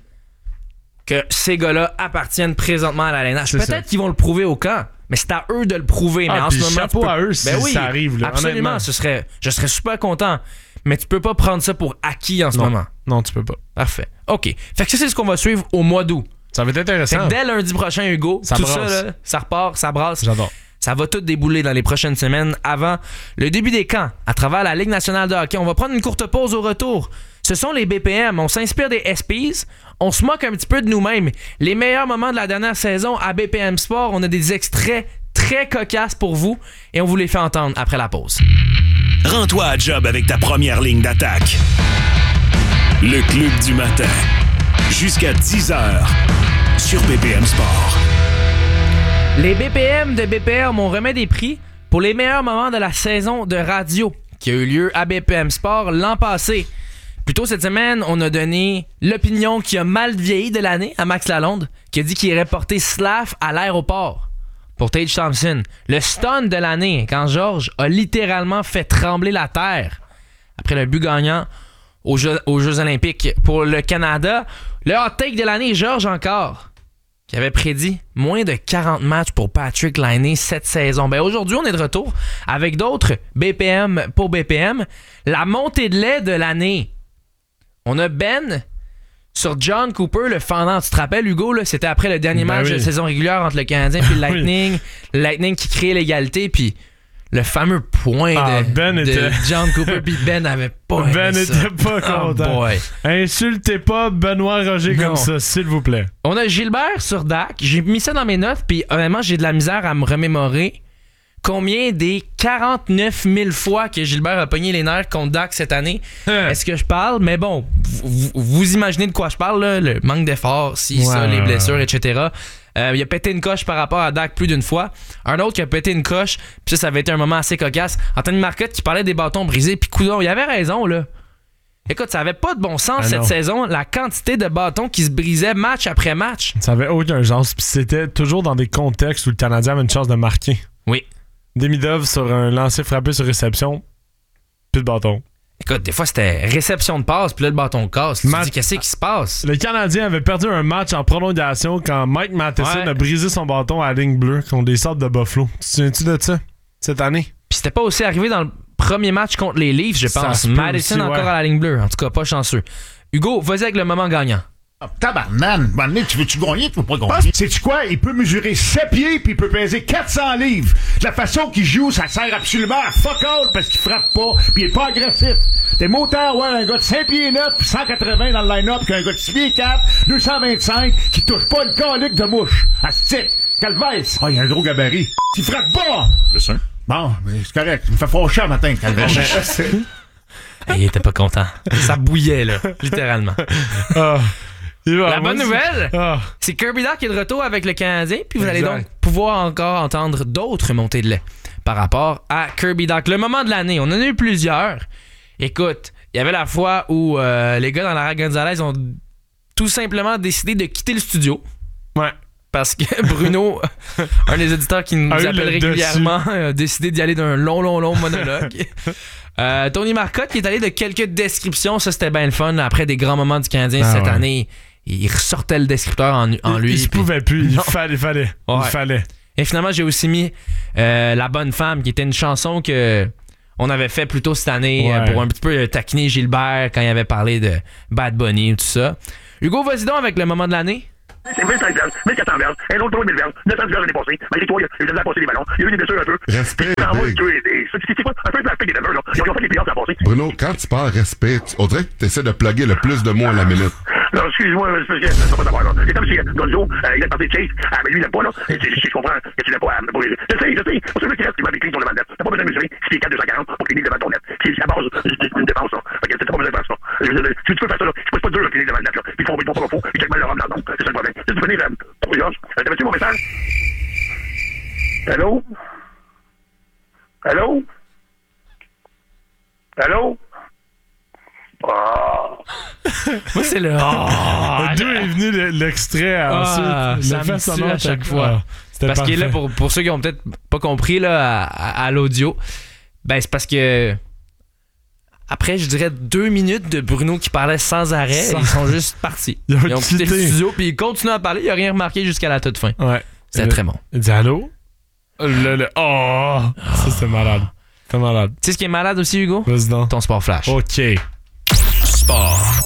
que ces gars-là appartiennent présentement à la L N H. C'est Peut-être ça. qu'ils vont le prouver au camp, mais c'est à eux de le prouver. Ah, mais en puis ce moment, chapeau tu peux... à eux si ben oui, ça arrive. Là, absolument, honnêtement. ce serait... je serais super content. Mais tu peux pas prendre ça pour acquis en ce non. moment. Non, tu peux pas. Parfait. OK. Fait que ça, c'est ce qu'on va suivre au mois d'août. Ça va être Fait intéressant. que dès lundi prochain, Hugo, Ça tout brasse. ça, là, ça repart, ça brasse. J'adore. Ça va tout débouler dans les prochaines semaines avant le début des camps à travers la Ligue nationale de hockey. On va prendre une courte pause au retour. Ce sont les B P M. On s'inspire des S Ps. On se moque un petit peu de nous-mêmes. Les meilleurs moments de la dernière saison à B P M Sport. On a des extraits très cocasses pour vous et on vous les fait entendre après la pause. Rends-toi à job avec ta première ligne d'attaque. Le Club du matin. Jusqu'à dix heures sur B P M Sport. Les B P M de B P M, on remet des prix pour les meilleurs moments de la saison de radio qui a eu lieu à B P M Sport l'an passé. Plus tôt cette semaine, on a donné l'opinion qui a mal vieilli de l'année à Max Lalonde, qui a dit qu'il irait porter Slav à l'aéroport pour Tage Thompson. Le stun de l'année, quand Georges a littéralement fait trembler la terre après le but gagnant aux Jeux, aux Jeux olympiques pour le Canada. Le hot take de l'année, Georges encore, qui avait prédit moins de quarante matchs pour Patrick Laine cette saison. Ben aujourd'hui, on est de retour avec d'autres B P M pour B P M. La montée de lait de l'année. On a Ben sur John Cooper, le fendant. Tu te rappelles, Hugo, là, c'était après le dernier ben match oui. de saison régulière entre le Canadien et le Lightning. Le Lightning qui crée l'égalité, puis le fameux point Ah, de, Ben de était- John Cooper, puis Ben avait pas Ben aimé ça. était pas Oh content. boy. Insultez pas Benoît Roger Non. comme ça, s'il vous plaît. On a Gilbert sur Dak. J'ai mis ça dans mes notes, puis honnêtement, j'ai de la misère à me remémorer combien des quarante-neuf mille fois que Gilbert a pogné les nerfs contre Dak cette année. Est-ce que je parle? Mais bon, vous, vous imaginez de quoi je parle, là? Le manque d'effort, si, Ouais, ça, les ouais, blessures, ouais. et cetera. Euh, il a pété une coche par rapport à Dak plus d'une fois. Un autre qui a pété une coche, puis ça, ça avait été un moment assez cocasse. Anthony Marcotte qui parlait des bâtons brisés, puis coudon, il avait raison, là. Écoute, ça avait pas de bon sens Ah cette non. saison, la quantité de bâtons qui se brisaient match après match. Ça avait aucun sens. Puis c'était toujours dans des contextes où le Canadien avait une chance de marquer. Oui. Demidov sur un lancer frappé sur réception, plus de bâton. Écoute, des fois, c'était réception de passe, puis là, le bâton casse. Tu te Matt- dis, qu'est-ce qui se passe? Le Canadien avait perdu un match en prolongation quand Mike Matheson Ouais. a brisé son bâton à la ligne bleue contre des sortes de Buffalo. Tu te souviens-tu de ça, cette année? Puis c'était pas aussi arrivé dans le premier match contre les Leafs, je Ça pense. se peut Madison aussi, encore ouais. à la ligne bleue. En tout cas, pas chanceux. Hugo, vas-y avec le moment gagnant. Ah, tabarnane, Mané, tu veux-tu gagner, tu veux pas gagner? Sais-tu quoi? Il peut mesurer sept pieds puis il peut peser quatre cents livres. De la façon qu'il joue, ça sert absolument à fuck all parce qu'il frappe pas puis il est pas agressif. T'es montant, ouais, un gars de cinq pieds neuf puis cent quatre-vingts dans le line-up qu'un gars de six pieds quatre, deux cent vingt-cinq qui touche pas une calique de mouche. Astique, calvaise. Ah, il a un gros gabarit. Il frappe pas! C'est ça. Bon, mais c'est correct. Il me fait fâcher un matin, calvaise. Hey, il était pas content. Ça bouillait, là, littéralement. Ah. Il va- La moi, bonne c'est- nouvelle, Ah. c'est Kirby Dach qui est de retour avec le Canadien, puis vous allez Exact. donc pouvoir encore entendre d'autres montées de lait par rapport à Kirby Dach. Le moment de l'année, on en a eu plusieurs. Écoute, il y avait la fois où euh, les gars dans la Gonzalez ont tout simplement décidé de quitter le studio. Ouais. Parce que Bruno, un des auditeurs qui nous A eu appelle le régulièrement, a décidé d'y aller d'un long, long, long monologue. Euh, Tony Marcotte qui est allé de quelques descriptions, ça c'était bien le fun. Après des grands moments du Canadien Ah cette ouais. année, il ressortait le descripteur en, en Il- lui. Il se puis- pouvait plus. Il Non. fallait, fallait. Il Ouais. fallait. Et finalement, j'ai aussi mis euh, La Bonne Femme, qui était une chanson que on avait fait plus tôt cette année Ouais. euh, pour un petit peu euh, taquiner Gilbert quand il avait parlé de Bad Bunny et tout ça. Hugo, vas-y donc avec le moment de l'année. C'est mille cinq verges, mille quatre cents verges, un autre pour mille verges, neuf cents verges l'année passée. Malgré toi, il y a eu de la passer des ballons, il y a eu des blessures un peu. Respect, Ça envoie Big. tuer des. C'est quoi? Un peu de plastique des Denver, là. Ils ont ils ont fait les playoffs l'an passé. Bruno, quand tu parles respect, tu- on dirait que tu essaies de plugger le plus de mots à la minute. Non, excuse-moi, c'est parce que ça va pas savoir, là. C'est comme si euh, Gonzo, euh, il a parlé de Chase, ah, mais lui, il l'aime pas, là. Et Je je comprends que tu l'aimes pas, mais bon, je sais, je sais. Pour celui qui reste, il va écrire sur le mandat. T'as pas besoin de mesurer six quatre deux cent quarante pour qu'il livre devant ton net. C'est la base d'une défense, là. Fait que t'as pas besoin de faire ça. Je veux dire, si tu peux faire ça, là, je peux pas dur, là, qu'il livre devant le net, là. Ils font, ils font pas faux, ils checkent mal leur homme dans le nom. C'est ça le problème. Si tu peux venir, euh, pour Georges, euh, t'avais-tu mon message? Allô? Allô? Allô? Ah. Moi, c'est le. Oh, D'où est venu le- l'extrait Ah, ensuite? ça Le me fait tue sonore, à chaque t'as- fois. Ah, c'était Parce qu'il est là, parfait. pour, pour ceux qui ont peut-être pas compris là, à, à- à l'audio, ben c'est parce que après, je dirais deux minutes de Bruno qui parlait sans arrêt, Sans- ils sont juste partis. Ils ont Ils ont quitté le quitté. studio, puis ils continuent à parler, il a rien remarqué jusqu'à la toute fin. Ouais. C'était Le- très bon. Il dit allô? Le, le, oh! Ça, c'est malade. C'est malade. Tu sais ce qui est malade aussi, Hugo? Vas-y donc. Ton sport flash. OK. Sport.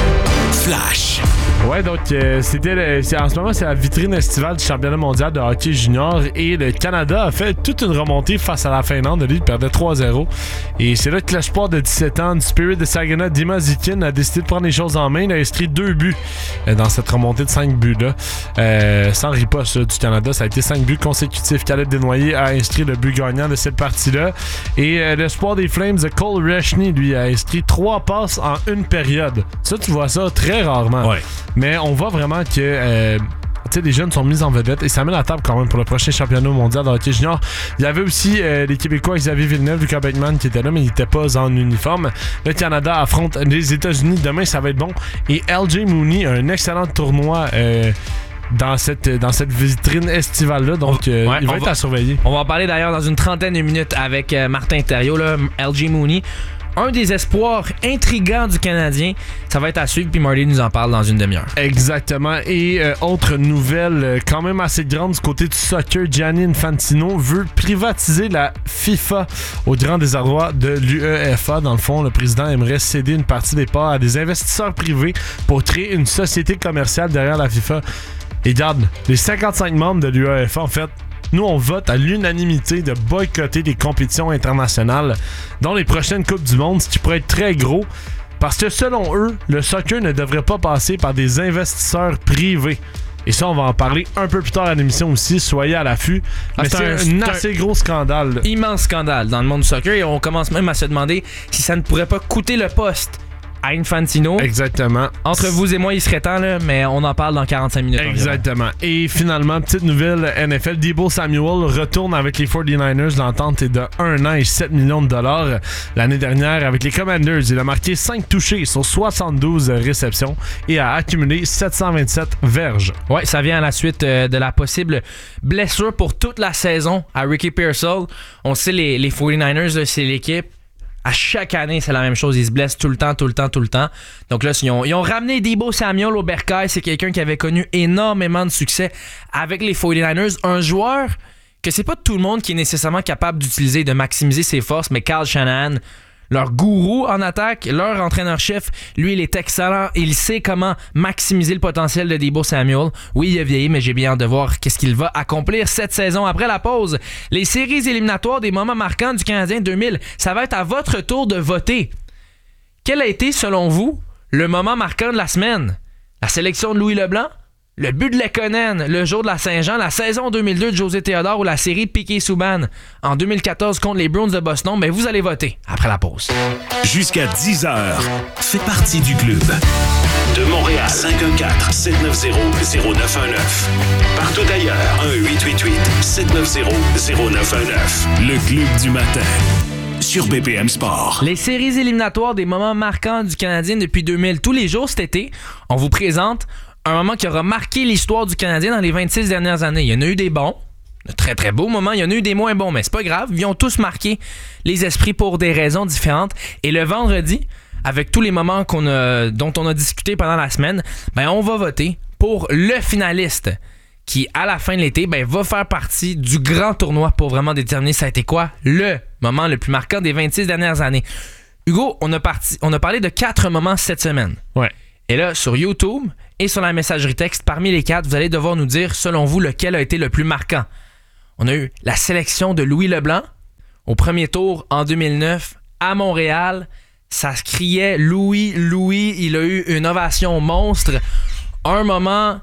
Flash. Ouais, donc euh, c'était le- c'est- en ce moment, c'est la vitrine estivale du championnat mondial de hockey junior et le Canada a fait toute une remontée face à la Finlande. Lui, il perdait trois zéro. Et c'est là que l'espoir de dix-sept ans du Spirit de Saginaw, Dima Zikin, a décidé de prendre les choses en main. Il a inscrit deux buts euh, dans cette remontée de cinq buts-là. Euh, sans riposte là, du Canada, ça a été cinq buts consécutifs. Caleb Desnoyers a inscrit le but gagnant de cette partie-là. Et euh, l'espoir des Flames de Cole Reshney, lui, a inscrit trois passes en une période. Ça, tu vois ça très rarement. Ouais. Mais on voit vraiment que euh, tu sais, les jeunes sont mis en vedette et ça met la table quand même pour le prochain championnat mondial de hockey junior. Il y avait aussi euh, les Québécois Xavier Villeneuve, Lucas Beckman qui étaient là, mais ils n'étaient pas en uniforme. Le Canada affronte les États-Unis. Demain, ça va être bon. Et L J Mooney a un excellent tournoi euh, dans, cette, dans cette vitrine estivale-là. Donc, euh, Ouais, il va on être va- à surveiller. On va en parler d'ailleurs dans une trentaine de minutes avec euh, Martin Thériault, là, L J Mooney. Un des espoirs intrigants du Canadien. Ça va être à suivre, puis Marty nous en parle dans une demi-heure. Exactement. Et euh, autre nouvelle euh, quand même assez grande du côté du soccer, Gianni Infantino veut privatiser la FIFA au grand désarroi de l'U E F A. Dans le fond, le président aimerait céder une partie des parts à des investisseurs privés pour créer une société commerciale derrière la FIFA. Et regarde, les cinquante-cinq membres de l'U E F A, en fait, nous, on vote à l'unanimité de boycotter les compétitions internationales, dont les prochaines Coupes du Monde, ce qui pourrait être très gros. Parce que selon eux, le soccer ne devrait pas passer par des investisseurs privés. Et ça, on va en parler un peu plus tard à l'émission aussi. Soyez à l'affût. Ah, Mais c'est c'est un- un, c'est un- assez gros scandale, là. Immense scandale dans le monde du soccer et on commence même à se demander si ça ne pourrait pas coûter le poste à Infantino. Exactement. Entre vous et moi, il serait temps, là, mais on en parle dans quarante-cinq minutes. environ. Exactement. Et finalement, petite nouvelle N F L, Deebo Samuel retourne avec les forty-niners. L'entente est de un an et sept millions de dollars. L'année dernière, avec les Commanders, il a marqué cinq touchés sur soixante-douze réceptions et a accumulé sept cent vingt-sept verges. Ouais, ça vient à la suite euh, de la possible blessure pour toute la saison à Ricky Pearsall. On sait, les, les forty-niners, là, c'est l'équipe. À chaque année, c'est la même chose. Ils se blessent tout le temps, tout le temps, tout le temps. Donc là, ils ont, ils ont ramené Deebo Samuel au Bercail. C'est quelqu'un qui avait connu énormément de succès avec les forty-niners. Un joueur que c'est pas tout le monde qui est nécessairement capable d'utiliser, de maximiser ses forces, mais Kyle Shanahan, leur gourou en attaque, leur entraîneur-chef, lui, il est excellent. Il sait comment maximiser le potentiel de Deebo Samuel. Oui, il a vieilli, mais j'ai bien hâte de voir qu'est-ce qu'il va accomplir cette saison. Après la pause, les séries éliminatoires des moments marquants du Canadien deux mille, ça va être à votre tour de voter. Quel a été, selon vous, le moment marquant de la semaine? La sélection de Louis Leblanc? Le but de Lekonen, le jour de la Saint-Jean, la saison deux mille deux de José Théodore ou la série de Piquet Souban en deux mille quatorze contre les Bruins de Boston, mais vous allez voter après la pause. Jusqu'à dix heures, fais partie du club. De Montréal, cinq un quatre, sept neuf zéro, zéro neuf un neuf. Partout ailleurs, un huit huit huit, sept neuf zéro, zéro neuf un neuf. Le club du matin, sur B P M Sport. Les séries éliminatoires des moments marquants du Canadien depuis deux mille. Tous les jours cet été, on vous présente un moment qui aura marqué l'histoire du Canadien dans les vingt-six dernières années. Il y en a eu des bons, de très très beaux moments, il y en a eu des moins bons, mais c'est pas grave, ils ont tous marqué les esprits pour des raisons différentes. Et le vendredi, avec tous les moments qu'on a, dont on a discuté pendant la semaine, ben on va voter pour le finaliste qui, à la fin de l'été, ben, va faire partie du grand tournoi pour vraiment déterminer ça a été quoi le moment le plus marquant des vingt-six dernières années. Hugo, on a, parti, on a parlé de quatre moments cette semaine. Ouais. Et là, sur YouTube et sur la messagerie texte, parmi les quatre, vous allez devoir nous dire, selon vous, lequel a été le plus marquant. On a eu la sélection de Louis Leblanc au premier tour en deux mille neuf à Montréal. Ça se criait Louis, Louis. Il a eu une ovation monstre. Un moment...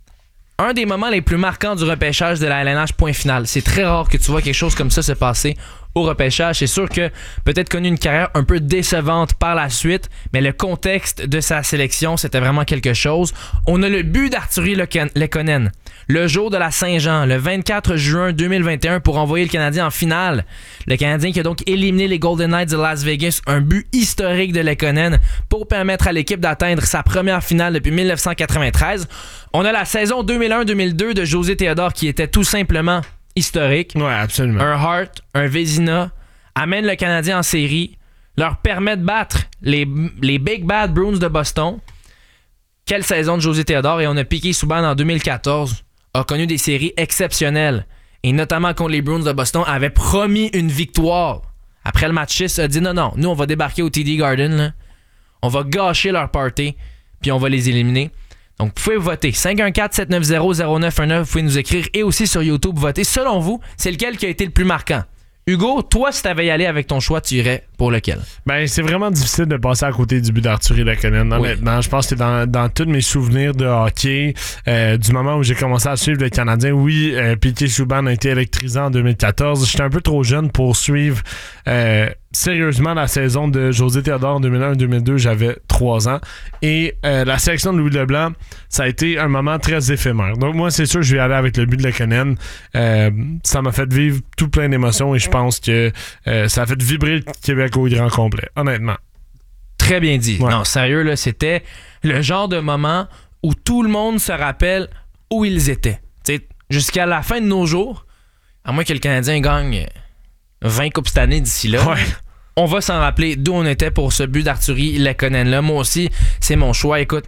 Un des moments les plus marquants du repêchage de la L N H, point final. C'est très rare que tu vois quelque chose comme ça se passer au repêchage. C'est sûr que peut-être connu une carrière un peu décevante par la suite, mais le contexte de sa sélection, c'était vraiment quelque chose. On a le but d'Arturi Lekkonen, le jour de la Saint-Jean, le vingt-quatre juin deux mille vingt et un, pour envoyer le Canadien en finale. Le Canadien qui a donc éliminé les Golden Knights de Las Vegas, un but historique de Lekkonen pour permettre à l'équipe d'atteindre sa première finale depuis dix-neuf cent quatre-vingt-treize. On a la saison deux mille un deux mille deux de José Théodore qui était tout simplement historique. Ouais, absolument. Un Hart, un Vezina amène le Canadien en série, leur permet de battre les, les Big Bad Bruins de Boston. Quelle saison de José Théodore. Et on a Piqué Subban en deux mille quatorze, a connu des séries exceptionnelles. Et notamment contre les Bruins de Boston, avait promis une victoire. Après le match six, a dit non, non, nous on va débarquer au T D Garden, là. On va gâcher leur party, puis on va les éliminer. Donc, vous pouvez voter. cinq un quatre sept neuf zéro zéro neuf un neuf, vous pouvez nous écrire. Et aussi sur YouTube, voter. Selon vous, c'est lequel qui a été le plus marquant? Hugo, toi, si t'avais y aller avec ton choix, tu irais pour lequel? Ben, c'est vraiment difficile de passer à côté du but d'Arturi Lekkonen. Honnêtement, oui. Je pense que c'est dans, dans tous mes souvenirs de hockey, euh, du moment où j'ai commencé à suivre le Canadien. Oui, euh, Piqué Subban a été électrisant en deux mille quatorze. J'étais un peu trop jeune pour suivre euh, sérieusement la saison de José Théodore en deux mille un deux mille deux. J'avais trois ans. Et euh, la sélection de Louis Leblanc, ça a été un moment très éphémère. Donc moi, c'est sûr que je vais aller avec le but de Lekkonen. Euh, ça m'a fait vivre tout plein d'émotions et je pense que euh, ça a fait vibrer le Québec au grand complet, honnêtement. Très bien dit. Ouais. Non, sérieux, là, c'était le genre de moment où tout le monde se rappelle où ils étaient. T'sais, jusqu'à la fin de nos jours, à moins que le Canadien gagne vingt coupes cette année d'ici là, ouais. On va s'en rappeler d'où on était pour ce but d'Arturi Lekkonen-là. Moi aussi, c'est mon choix. Écoute,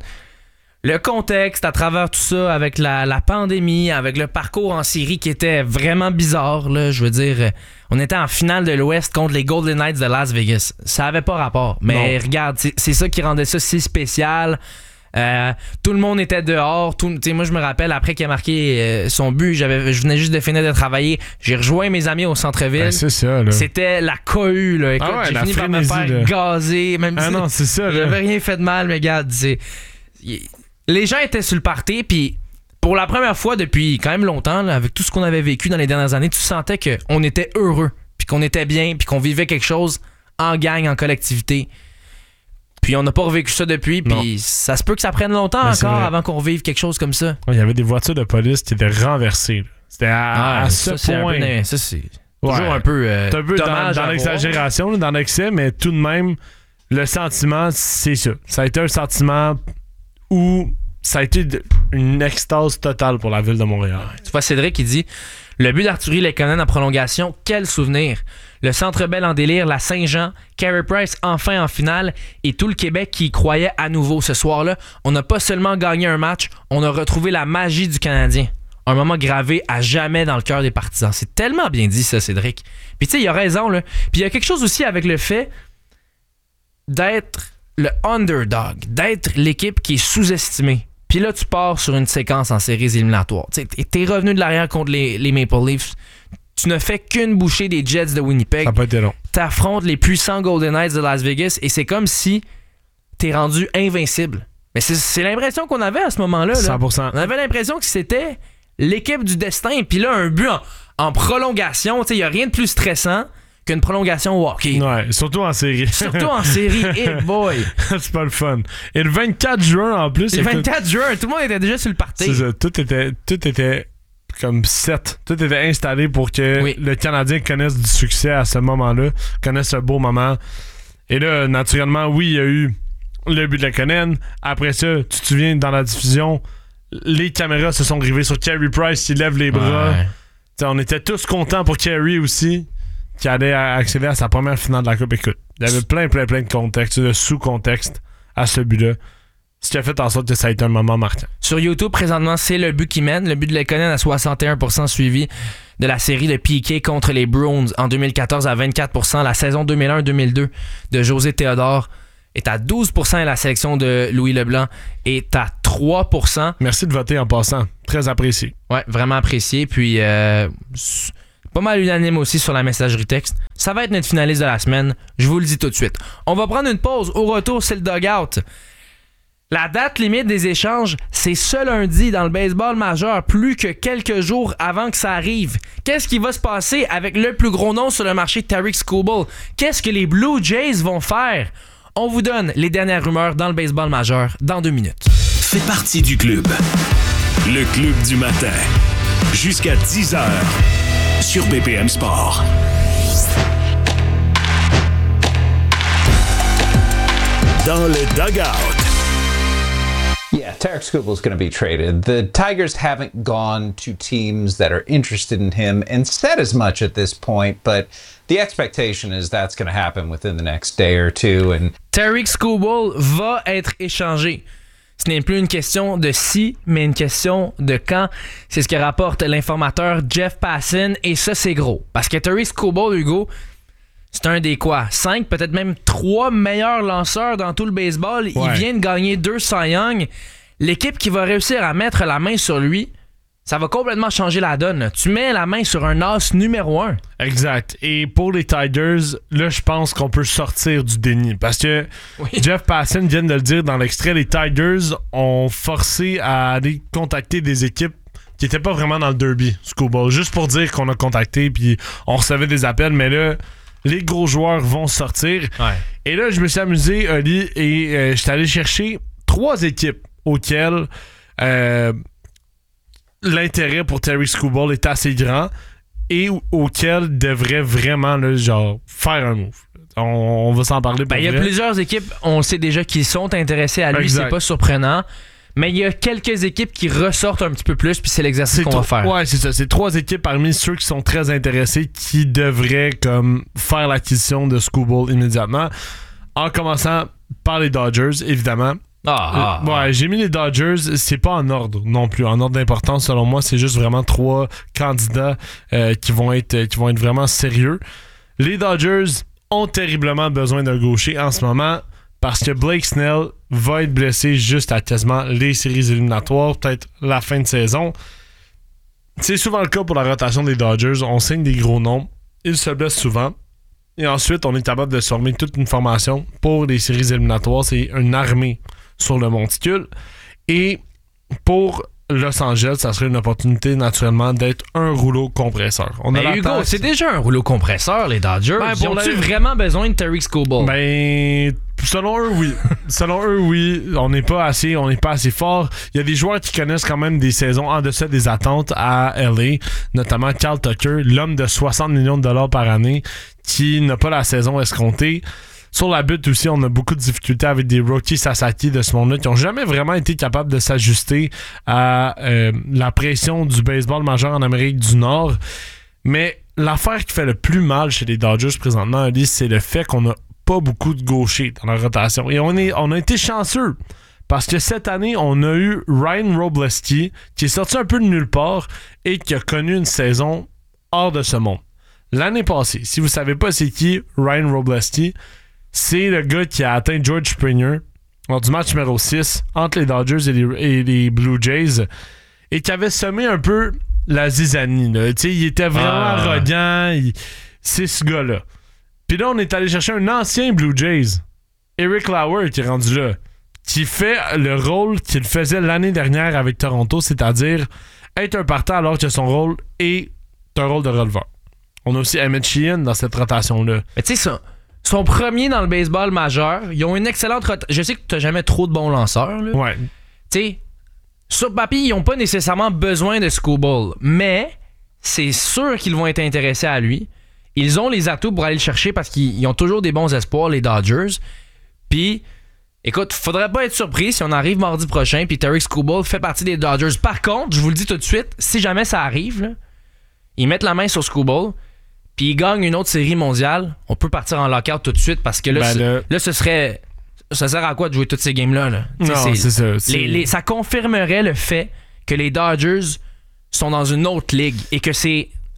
le contexte à travers tout ça, avec la, la pandémie, avec le parcours en série qui était vraiment bizarre, là, je veux dire, on était en finale de l'Ouest contre les Golden Knights de Las Vegas. Ça avait pas rapport. Mais non. Regarde, c'est, c'est ça qui rendait ça si spécial. Euh, tout le monde était dehors. Tout, moi, je me rappelle, après qu'il a marqué euh, son but, j'avais, je venais juste de finir de travailler. J'ai rejoint mes amis au centre-ville. Ben, c'est ça, là. C'était la cohue, là. Écoute, ah ouais, j'ai la fini frénésie, par me faire là. gazer. Même ah si non, c'est ça, là. J'avais rien fait de mal, mais regarde, c'est... Les gens étaient sur le party, puis pour la première fois depuis quand même longtemps, là, avec tout ce qu'on avait vécu dans les dernières années, tu sentais qu'on était heureux, puis qu'on était bien, puis qu'on vivait quelque chose en gang, en collectivité. Puis on n'a pas revécu ça depuis, puis ça se peut que ça prenne longtemps mais encore avant qu'on vive quelque chose comme ça. Il y avait des voitures de police qui étaient renversées. Là. C'était à, ah, à ça, ce point. C'est un peu, ça, c'est ouais. toujours un peu euh, c'est un peu dommage dans, dans l'exagération, là, dans l'excès, mais tout de même, le sentiment, c'est ça. Ça a été un sentiment où ça a été une extase totale pour la ville de Montréal. Tu vois, Cédric, il dit « Le but d'Arturi Lekkonen en prolongation, quel souvenir! Le Centre Bell en délire, la Saint-Jean, Carey Price enfin en finale et tout le Québec qui y croyait à nouveau ce soir-là. On n'a pas seulement gagné un match, on a retrouvé la magie du Canadien. Un moment gravé à jamais dans le cœur des partisans. » C'est tellement bien dit, ça, Cédric. Puis tu sais, il a raison, là. Puis il y a quelque chose aussi avec le fait d'être le underdog, d'être l'équipe qui est sous-estimée. Puis là, tu pars sur une séquence en séries éliminatoires. T'sais, t'es revenu de l'arrière contre les, les Maple Leafs. Tu ne fais qu'une bouchée des Jets de Winnipeg. Ça n'a pas été long. T'affrontes les puissants Golden Knights de Las Vegas et c'est comme si t'es rendu invincible. Mais c'est, c'est l'impression qu'on avait à ce moment-là. Là. cent pour cent. On avait l'impression que c'était l'équipe du destin. Puis là, un but en, en prolongation. Il n'y a rien de plus stressant qu'une prolongation au hockey. Ouais, surtout en série. Surtout en série. Hey boy! C'est pas le fun. Et le vingt-quatre juin, en plus... Le vingt-quatre juin, tout le monde était déjà sur le party. C'est ça. Tout était, tout était comme set. Tout était installé pour que oui. le Canadien connaisse du succès à ce moment-là, connaisse ce beau moment. Et là, naturellement, oui, il y a eu le but de Lekkonen. Après ça, tu te souviens, dans la diffusion, les caméras se sont rivées sur Carey Price qui lève les bras. Ouais. On était tous contents pour Carey aussi, qui allait accéder à sa première finale de la Coupe. Écoute, il y avait plein, plein, plein de contextes, de sous-contextes à ce but-là. Ce qui a fait en sorte que ça a été un moment marquant. Sur YouTube, présentement, c'est le but qui mène. Le but de Lekkonen à soixante et un pour cent suivi de la série de Piquet contre les Bruins en deux mille quatorze à vingt-quatre pour cent. La saison deux mille un deux mille deux de José Théodore est à douze pour cent et la sélection de Louis Leblanc est à trois pour cent. Merci de voter en passant. Très apprécié. Ouais, vraiment apprécié. Puis, euh, pas mal unanime aussi sur la messagerie texte. Ça va être notre finaliste de la semaine. Je vous le dis tout de suite. On va prendre une pause. Au retour, c'est le dugout. La date limite des échanges, c'est ce lundi dans le baseball majeur, plus que quelques jours avant que ça arrive. Qu'est-ce qui va se passer avec le plus gros nom sur le marché, Tarik Skubal? Qu'est-ce que les Blue Jays vont faire? On vous donne les dernières rumeurs dans le baseball majeur dans deux minutes. Fais partie du club. Le club du matin. Jusqu'à dix heures sur B P M Sport. Dans le dugout. Yeah, Tarik Skubal is going to be traded. The Tigers haven't gone to teams that are interested in him and said as much at this point, but the expectation is that's going to happen within the next day or two. And Tarik Skubal va être échangé. Ce n'est plus une question de si, mais une question de quand. C'est ce que rapporte l'informateur Jeff Passan, et ça, c'est gros. Parce que Tarik Skubal, Hugo, c'est un des quoi? Cinq, peut-être même trois meilleurs lanceurs dans tout le baseball. Ouais. Il vient de gagner deux Cy Young. L'équipe qui va réussir à mettre la main sur lui, ça va complètement changer la donne. Tu mets la main sur un as numéro un. Exact. Et pour les Tigers, là, je pense qu'on peut sortir du déni. Parce que oui. Jeff Passan vient de le dire dans l'extrait, les Tigers ont forcé à aller contacter des équipes qui n'étaient pas vraiment dans le derby, Skubal. Juste pour dire qu'on a contacté, puis on recevait des appels, mais là, les gros joueurs vont sortir. Ouais. Et là, je me suis amusé, Oli, et euh, je suis allé chercher trois équipes auxquelles euh, l'intérêt pour Tarik Skubal est assez grand et auxquelles devrait vraiment là, genre, faire un move. On, on va s'en parler. Ben, il y a plusieurs équipes, on sait déjà, qui sont intéressées à lui. Exact. C'est pas surprenant. Mais il y a quelques équipes qui ressortent un petit peu plus, puis c'est l'exercice c'est qu'on t- va faire. Ouais, c'est ça. C'est trois équipes parmi ceux qui sont très intéressés qui devraient comme faire l'acquisition de Skubal immédiatement. En commençant par les Dodgers, évidemment. Ah, euh, ouais, j'ai mis les Dodgers. C'est pas en ordre non plus. En ordre d'importance, selon moi, c'est juste vraiment trois candidats euh, qui vont être qui vont être vraiment sérieux. Les Dodgers ont terriblement besoin d'un gaucher en ce moment. Parce que Blake Snell va être blessé juste à quasiment les séries éliminatoires, peut-être la fin de saison. C'est souvent le cas pour la rotation des Dodgers. On signe des gros noms, ils se blessent souvent. Et ensuite, on est capable de se former toute une formation pour les séries éliminatoires. C'est une armée sur le monticule. Et pour Los Angeles, ça serait une opportunité naturellement d'être un rouleau compresseur. On a ben Hugo, c'est déjà un rouleau compresseur, les Dodgers. Ben, Ils ont-tu la... vraiment besoin de Tarik Skubal? Ben, selon eux, oui. selon eux, oui. On n'est pas assez, on n'est pas assez fort. Il y a des joueurs qui connaissent quand même des saisons en deçà des attentes à L A, notamment Kyle Tucker, l'homme de soixante millions de dollars par année, qui n'a pas la saison escomptée. Sur la butte aussi, on a beaucoup de difficultés avec des Roki Sasaki de ce monde-là qui n'ont jamais vraiment été capables de s'ajuster à euh, la pression du baseball majeur en Amérique du Nord. Mais l'affaire qui fait le plus mal chez les Dodgers présentement, Alice, c'est le fait qu'on n'a pas beaucoup de gauchers dans la rotation. Et on, est, on a été chanceux parce que cette année, on a eu Ryan Robleski qui est sorti un peu de nulle part et qui a connu une saison hors de ce monde. L'année passée, si vous ne savez pas c'est qui Ryan Robleski, c'est le gars qui a atteint George Springer lors du match numéro six entre les Dodgers et les, et les Blue Jays et qui avait semé un peu la zizanie. Là. Il était vraiment ah. arrogant. Il... C'est ce gars-là. Puis là, on est allé chercher un ancien Blue Jays, Eric Lauer, qui est rendu là, qui fait le rôle qu'il faisait l'année dernière avec Toronto, c'est-à-dire être un partant alors que son rôle est un rôle de releveur. On a aussi Emmett Sheehan dans cette rotation-là. Mais tu sais, ça... Son premier dans le baseball majeur. Ils ont une excellente rotation. Je sais que tu n'as jamais trop de bons lanceurs. Là. Ouais. Tu sais, sur papier, ils n'ont pas nécessairement besoin de Skubal. Mais c'est sûr qu'ils vont être intéressés à lui. Ils ont les atouts pour aller le chercher parce qu'ils ont toujours des bons espoirs, les Dodgers. Puis, écoute, faudrait pas être surpris si on arrive mardi prochain puis Tarik Skubal fait partie des Dodgers. Par contre, je vous le dis tout de suite, si jamais ça arrive, là, ils mettent la main sur Skubal. Puis il gagne une autre série mondiale, on peut partir en lockout tout de suite parce que là, ben le... là ce serait. Ça sert à quoi de jouer toutes ces games-là? Là? Non, c'est, c'est ça. C'est... Les, les, ça confirmerait le fait que les Dodgers sont dans une autre ligue et que c'est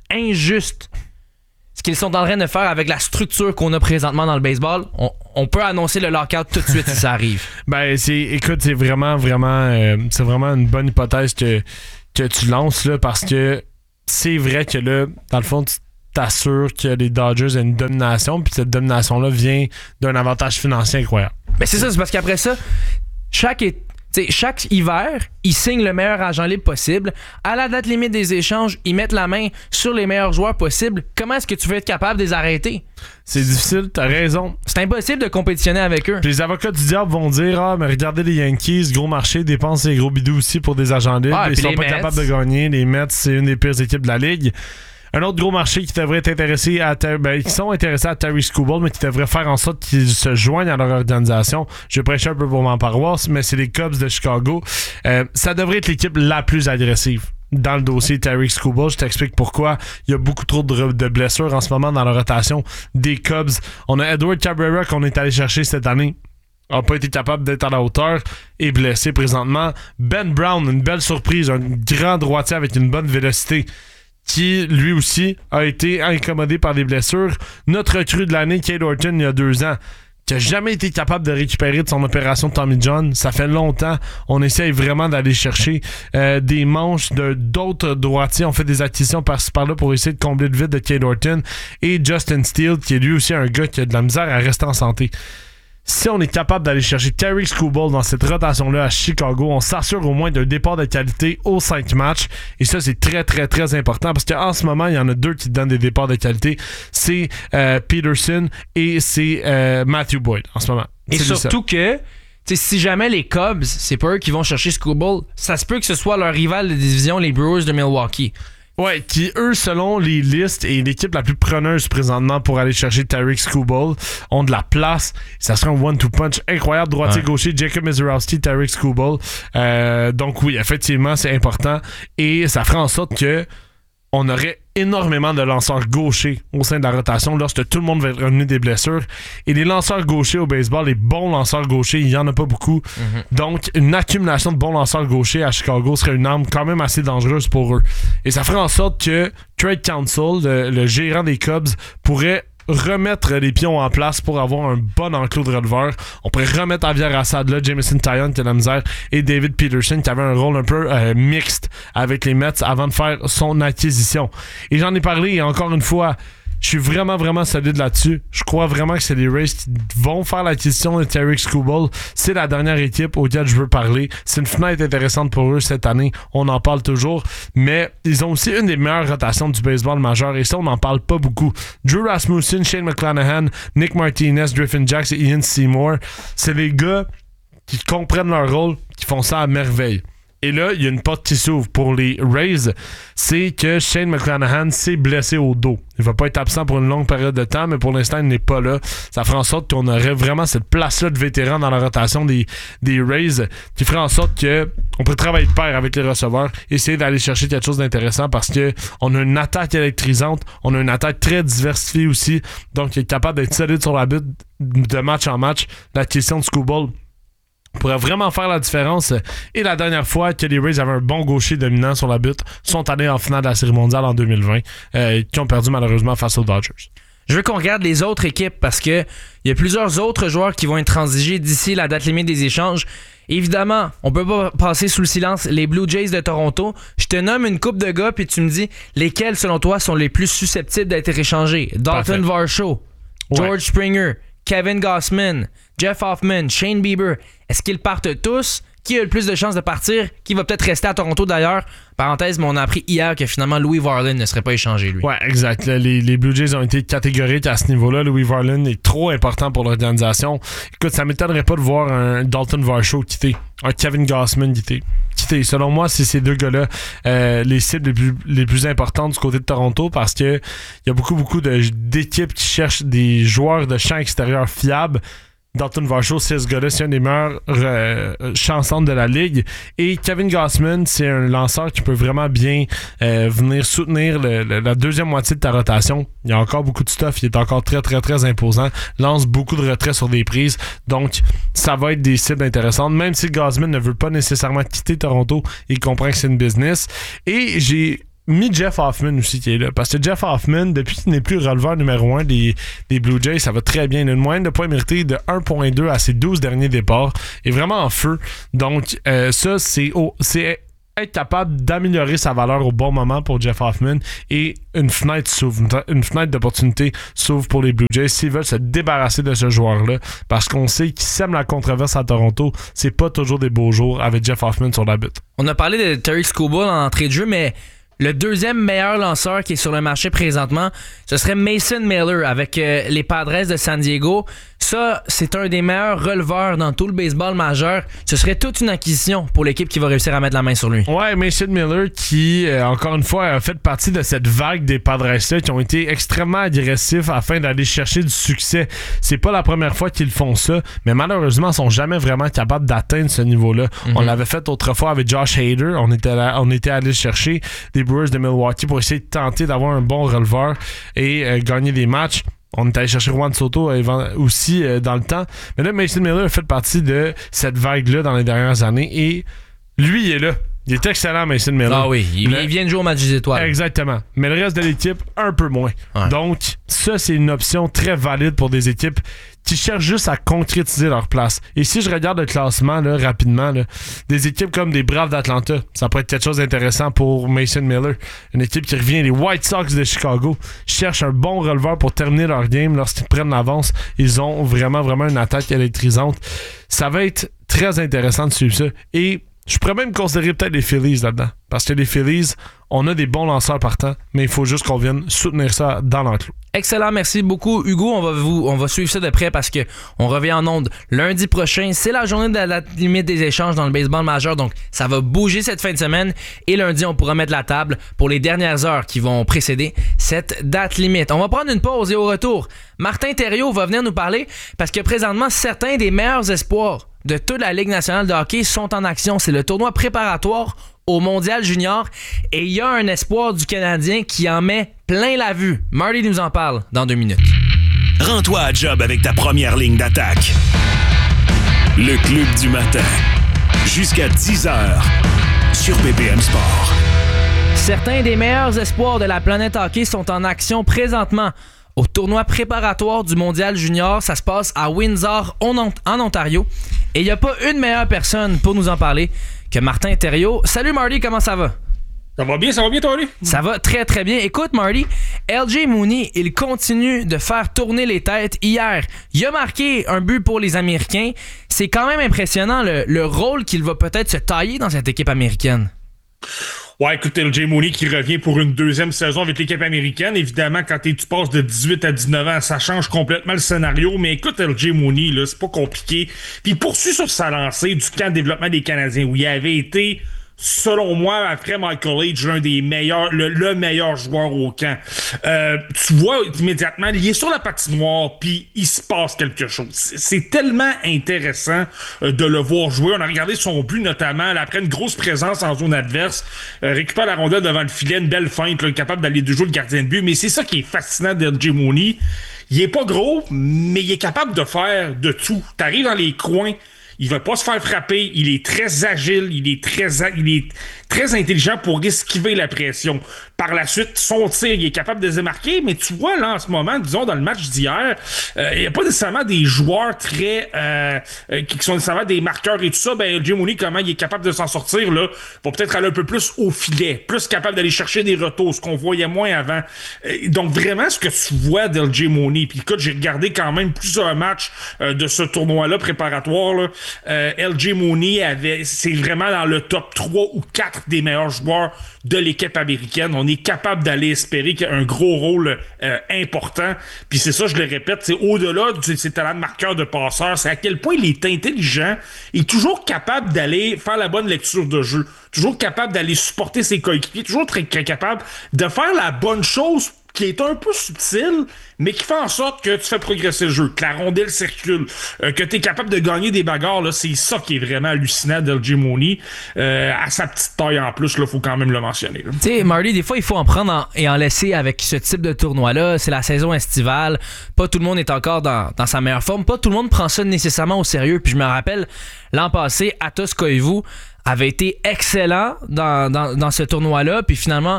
injuste ce qu'ils sont en train de faire avec la structure qu'on a présentement dans le baseball. On, on peut annoncer le lockout tout de suite si ça arrive. Ben, c'est, écoute, c'est vraiment, vraiment, euh, c'est vraiment une bonne hypothèse que, que tu lances, là, parce que c'est vrai que là, dans le fond, tu t'assures que les Dodgers ont une domination, puis cette domination-là vient d'un avantage financier incroyable. Ben, c'est ça, c'est parce qu'après ça, chaque est T'sais, chaque hiver, ils signent le meilleur agent libre possible. À la date limite des échanges, ils mettent la main sur les meilleurs joueurs possibles. Comment est-ce que tu veux être capable de les arrêter? C'est difficile, t'as raison. C'est impossible de compétitionner avec eux. Puis les avocats du diable vont dire « Ah, mais regardez les Yankees, gros marché, dépensent les gros bidous aussi pour des agents libres. Ah, ils sont les pas Mets. capables de gagner. Les Mets, c'est une des pires équipes de la Ligue. » Un autre gros marché qui devrait être intéressé à ter- ben, qui sont intéressés à Terry Skubal, mais qui devrait faire en sorte qu'ils se joignent à leur organisation. Je prêche un peu pour ma paroisse, mais c'est les Cubs de Chicago. Euh, ça devrait être l'équipe la plus agressive dans le dossier Terry Skubal. Je t'explique pourquoi. Il y a beaucoup trop de, de blessures en ce moment dans la rotation des Cubs. On a Edward Cabrera qu'on est allé chercher cette année. N'a pas été capable d'être à la hauteur et blessé présentement. Ben Brown, une belle surprise, un grand droitier avec une bonne vélocité, qui, lui aussi, a été incommodé par des blessures. Notre recrue de l'année, Kate Horton, il y a deux ans, qui n'a jamais été capable de récupérer de son opération de Tommy John. Ça fait longtemps. On essaye vraiment d'aller chercher euh, des manches de d'autres droitiers. On fait des acquisitions par-ci par-là pour essayer de combler le vide de Kate Horton. Et Justin Steele, qui est lui aussi un gars qui a de la misère à rester en santé. Si on est capable d'aller chercher Terry Skubal dans cette rotation-là à Chicago, on s'assure au moins d'un départ de qualité aux cinq matchs. Et ça, c'est très, très, très important parce qu'en ce moment, il y en a deux qui donnent des départs de qualité. C'est euh, Peterson et c'est euh, Matthew Boyd en ce moment. Et c'est surtout que, t'sais, si jamais les Cubs, c'est pas eux qui vont chercher Skubal, ça se peut que ce soit leur rival de division, les Brewers de Milwaukee. Ouais, qui eux, selon les listes et l'équipe la plus preneuse présentement pour aller chercher Terry Skubal, ont de la place. Ça sera un one-two punch incroyable. Droitier-gaucher, ouais. Jacob Misiorowski, Terry Skubal. Euh, donc oui, effectivement, c'est important. Et ça fera en sorte que on aurait énormément de lanceurs gauchers au sein de la rotation lorsque tout le monde va être revenu des blessures. Et les lanceurs gauchers au baseball, les bons lanceurs gauchers, il n'y en a pas beaucoup. Mm-hmm. Donc, une accumulation de bons lanceurs gauchers à Chicago serait une arme quand même assez dangereuse pour eux. Et ça ferait en sorte que Trade Council, le, le gérant des Cubs, pourrait remettre les pions en place pour avoir un bon enclos de releveur. On pourrait remettre Javier Assad là, Jameson Taillon qui a la misère, et David Peterson qui avait un rôle un peu euh, mixte avec les Mets avant de faire son acquisition. Et j'en ai parlé, et encore une fois, je suis vraiment, vraiment solide là-dessus. Je crois vraiment que c'est les Rays qui vont faire l'acquisition de Terry Skubal. C'est la dernière équipe auquel je veux parler. C'est une fenêtre intéressante pour eux cette année. On en parle toujours. Mais ils ont aussi une des meilleures rotations du baseball majeur. Et ça, on n'en parle pas beaucoup. Drew Rasmussen, Shane McClanahan, Nick Martinez, Griffin Jacks et Ian Seymour. C'est les gars qui comprennent leur rôle, qui font ça à merveille. Et là, il y a une porte qui s'ouvre pour les Rays, c'est que Shane McClanahan s'est blessé au dos. Il va pas être absent pour une longue période de temps, mais pour l'instant, il n'est pas là. Ça ferait en sorte qu'on aurait vraiment cette place-là de vétéran dans la rotation des, des Rays, qui ferait en sorte que on peut travailler de pair avec les receveurs, essayer d'aller chercher quelque chose d'intéressant parce que on a une attaque électrisante, on a une attaque très diversifiée aussi, donc il est capable d'être solide sur la butte de match en match. La question de Skubal pourrait vraiment faire la différence. Et la dernière fois que les Rays avaient un bon gaucher dominant sur la butte, sont allés en finale de la Série mondiale en deux mille vingt, euh, qui ont perdu malheureusement face aux Dodgers. Je veux qu'on regarde les autres équipes parce que il y a plusieurs autres joueurs qui vont être transigés d'ici la date limite des échanges. Évidemment, on peut pas passer sous le silence les Blue Jays de Toronto. Je te nomme une coupe de gars puis tu me dis lesquels selon toi sont les plus susceptibles d'être échangés. Dalton Varsho, George ouais. Springer, Kevin Gausman, Jeff Hoffman, Shane Bieber. Est-ce qu'ils partent tous? Qui a le plus de chances de partir? Qui va peut-être rester à Toronto d'ailleurs? Parenthèse, mais on a appris hier que finalement Louis Varland ne serait pas échangé, lui. Ouais, exact. Les, les Blue Jays ont été catégoriques à ce niveau-là. Louis Varland est trop important pour l'organisation. Écoute, ça m'étonnerait pas de voir un Dalton Varsho quitter, un Kevin Gausman quitter. quitter. Selon moi, c'est ces deux gars-là euh, les cibles les plus, les plus importantes du côté de Toronto parce que il y a beaucoup, beaucoup de, d'équipes qui cherchent des joueurs de champ extérieur fiables. Dalton Varsho, c'est ce gars-là, c'est un des meilleurs euh, chansons de la ligue. Et Kevin Gausman, c'est un lanceur qui peut vraiment bien euh, venir soutenir le, le, la deuxième moitié de ta rotation. Il y a encore beaucoup de stuff, il est encore très, très, très imposant. Lance beaucoup de retraits sur des prises. Donc, ça va être des cibles intéressantes. Même si Gausman ne veut pas nécessairement quitter Toronto, il comprend que c'est une business. Et j'ai mis Jeff Hoffman aussi qui est là. Parce que Jeff Hoffman, depuis qu'il n'est plus releveur numéro un des, des Blue Jays, ça va très bien. Il a une moyenne de points mérités de un virgule deux à ses douze derniers départs. Il est vraiment en feu. Donc, euh, ça, c'est, oh, c'est être capable d'améliorer sa valeur au bon moment pour Jeff Hoffman. Et une fenêtre s'ouvre. Une fenêtre d'opportunité s'ouvre pour les Blue Jays s'ils veulent se débarrasser de ce joueur-là. Parce qu'on sait qu'il sème la controverse à Toronto. C'est pas toujours des beaux jours avec Jeff Hoffman sur la butte. On a parlé de Tarik Skubal en entrée de jeu, mais le deuxième meilleur lanceur qui est sur le marché présentement, ce serait Mason Miller avec euh, les Padres de San Diego. Ça, c'est un des meilleurs releveurs dans tout le baseball majeur. Ce serait toute une acquisition pour l'équipe qui va réussir à mettre la main sur lui. Ouais, Mason Miller qui, euh, encore une fois, a fait partie de cette vague des Padres-là qui ont été extrêmement agressifs afin d'aller chercher du succès. C'est pas la première fois qu'ils font ça, mais malheureusement, ils sont jamais vraiment capables d'atteindre ce niveau-là. Mm-hmm. On l'avait fait autrefois avec Josh Hader. On était, là, on était allé chercher des Brewers de Milwaukee pour essayer de tenter d'avoir un bon releveur et euh, gagner des matchs. On est allé chercher Juan Soto euh, aussi euh, dans le temps. Mais là, Mason Miller a fait partie de cette vague-là dans les dernières années et lui, il est là. Il est excellent, Mason Miller. Ah oui, il, le... il vient de jouer au match des étoiles. Exactement. Mais le reste de l'équipe, un peu moins. Ouais. Donc, ça, c'est une option très valide pour des équipes qui cherchent juste à concrétiser leur place. Et si je regarde le classement là, rapidement, là, des équipes comme des Braves d'Atlanta, ça pourrait être quelque chose d'intéressant pour Mason Miller. Une équipe qui revient, les White Sox de Chicago, cherchent un bon releveur pour terminer leur game. Lorsqu'ils prennent l'avance, ils ont vraiment, vraiment une attaque électrisante. Ça va être très intéressant de suivre ça. Et je pourrais même considérer peut-être les Phillies là-dedans. Parce que les Phillies, on a des bons lanceurs partants, mais il faut juste qu'on vienne soutenir ça dans l'enclos. Excellent, merci beaucoup Hugo. On va vous, on va suivre ça de près parce que on revient en ondes lundi prochain. C'est la journée de la limite des échanges dans le baseball majeur, donc ça va bouger cette fin de semaine. Et lundi, on pourra mettre la table pour les dernières heures qui vont précéder cette date limite. On va prendre une pause et au retour, Martin Thériault va venir nous parler parce que présentement, certains des meilleurs espoirs de toute la Ligue nationale de hockey sont en action. C'est le tournoi préparatoire au Mondial Junior et il y a un espoir du Canadien qui en met plein la vue. Marty nous en parle dans deux minutes. Rends-toi à job avec ta première ligne d'attaque. Le Club du matin. Jusqu'à dix heures sur B P M Sport. Certains des meilleurs espoirs de la planète hockey sont en action présentement au tournoi préparatoire du Mondial Junior. Ça se passe à Windsor, en Ontario. Et il n'y a pas une meilleure personne pour nous en parler que Martin Thériault. Salut Marty, comment ça va? Ça va bien, ça va bien toi, Ali? Ça va très très bien. Écoute Marty, L J Mooney, il continue de faire tourner les têtes. Hier, il a marqué un but pour les Américains. C'est quand même impressionnant le, le rôle qu'il va peut-être se tailler dans cette équipe américaine. Ouais, écoute, L J Mooney qui revient pour une deuxième saison avec l'équipe américaine. Évidemment, quand tu passes de dix-huit à dix-neuf ans, ça change complètement le scénario. Mais écoute, L J Mooney, là, c'est pas compliqué. Puis il poursuit sur sa lancée du camp de développement des Canadiens où il avait été, selon moi, après Michael Age, l'un des meilleurs, le, le meilleur joueur au camp. Euh, tu vois immédiatement, il est sur la patinoire, puis il se passe quelque chose. C'est, c'est tellement intéressant euh, de le voir jouer. On a regardé son but notamment, là, après une grosse présence en zone adverse, euh, récupère la rondelle devant le filet, une belle feinte, là, capable d'aller de jouer le gardien de but. Mais c'est ça qui est fascinant d'L J Mooney. Il est pas gros, mais il est capable de faire de tout. T'arrives dans les coins, il va pas se faire frapper, il est très agile, il est très il est très intelligent pour esquiver la pression. Par la suite, son tir, il est capable de se démarquer, mais tu vois là en ce moment, disons dans le match d'hier, euh, il n'y a pas nécessairement des joueurs très euh, euh, qui sont nécessairement des marqueurs et tout ça. Ben Jim Mooney, comment il est capable de s'en sortir là, va peut-être aller un peu plus au filet, plus capable d'aller chercher des retours, ce qu'on voyait moins avant. Euh, donc vraiment, ce que tu vois d'L J Mooney, puis écoute, j'ai regardé quand même plusieurs matchs euh, de ce tournoi-là préparatoire. Là. Euh, L J Mooney avait, c'est vraiment dans le top trois ou quatre des meilleurs joueurs de l'équipe américaine. On est capable d'aller espérer qu'il y a un gros rôle euh, important. Puis c'est ça, je le répète, c'est au-delà de ses talents de marqueur, de passeur, c'est à quel point il est intelligent et toujours capable d'aller faire la bonne lecture de jeu. Toujours capable d'aller supporter ses coéquipiers. Toujours très, très capable de faire la bonne chose qui est un peu subtil, mais qui fait en sorte que tu fais progresser le jeu, que la rondelle circule, euh, que tu es capable de gagner des bagarres. Là, c'est ça qui est vraiment hallucinant d'L J Mooney. Euh, à sa petite taille en plus, il faut quand même le mentionner. Tu sais, Marty, des fois, il faut en prendre en, et en laisser avec ce type de tournoi-là. C'est la saison estivale. Pas tout le monde est encore dans, dans sa meilleure forme. Pas tout le monde prend ça nécessairement au sérieux. Puis je me rappelle, l'an passé, Atos Koivu avait été excellent dans, dans, dans ce tournoi-là. Puis finalement,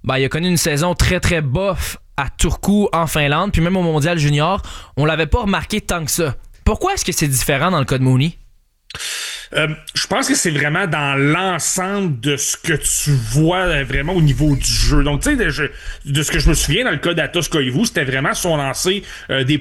ben, il a connu une saison très très bof à Turku en Finlande, puis même au Mondial Junior, on l'avait pas remarqué tant que ça. Pourquoi est-ce que c'est différent dans le cas de Mooney? Euh, je pense que c'est vraiment dans l'ensemble de ce que tu vois euh, vraiment au niveau du jeu. Donc, tu sais, de, de ce que je me souviens dans le cas d'Atos Koivu, c'était vraiment son lancer euh, des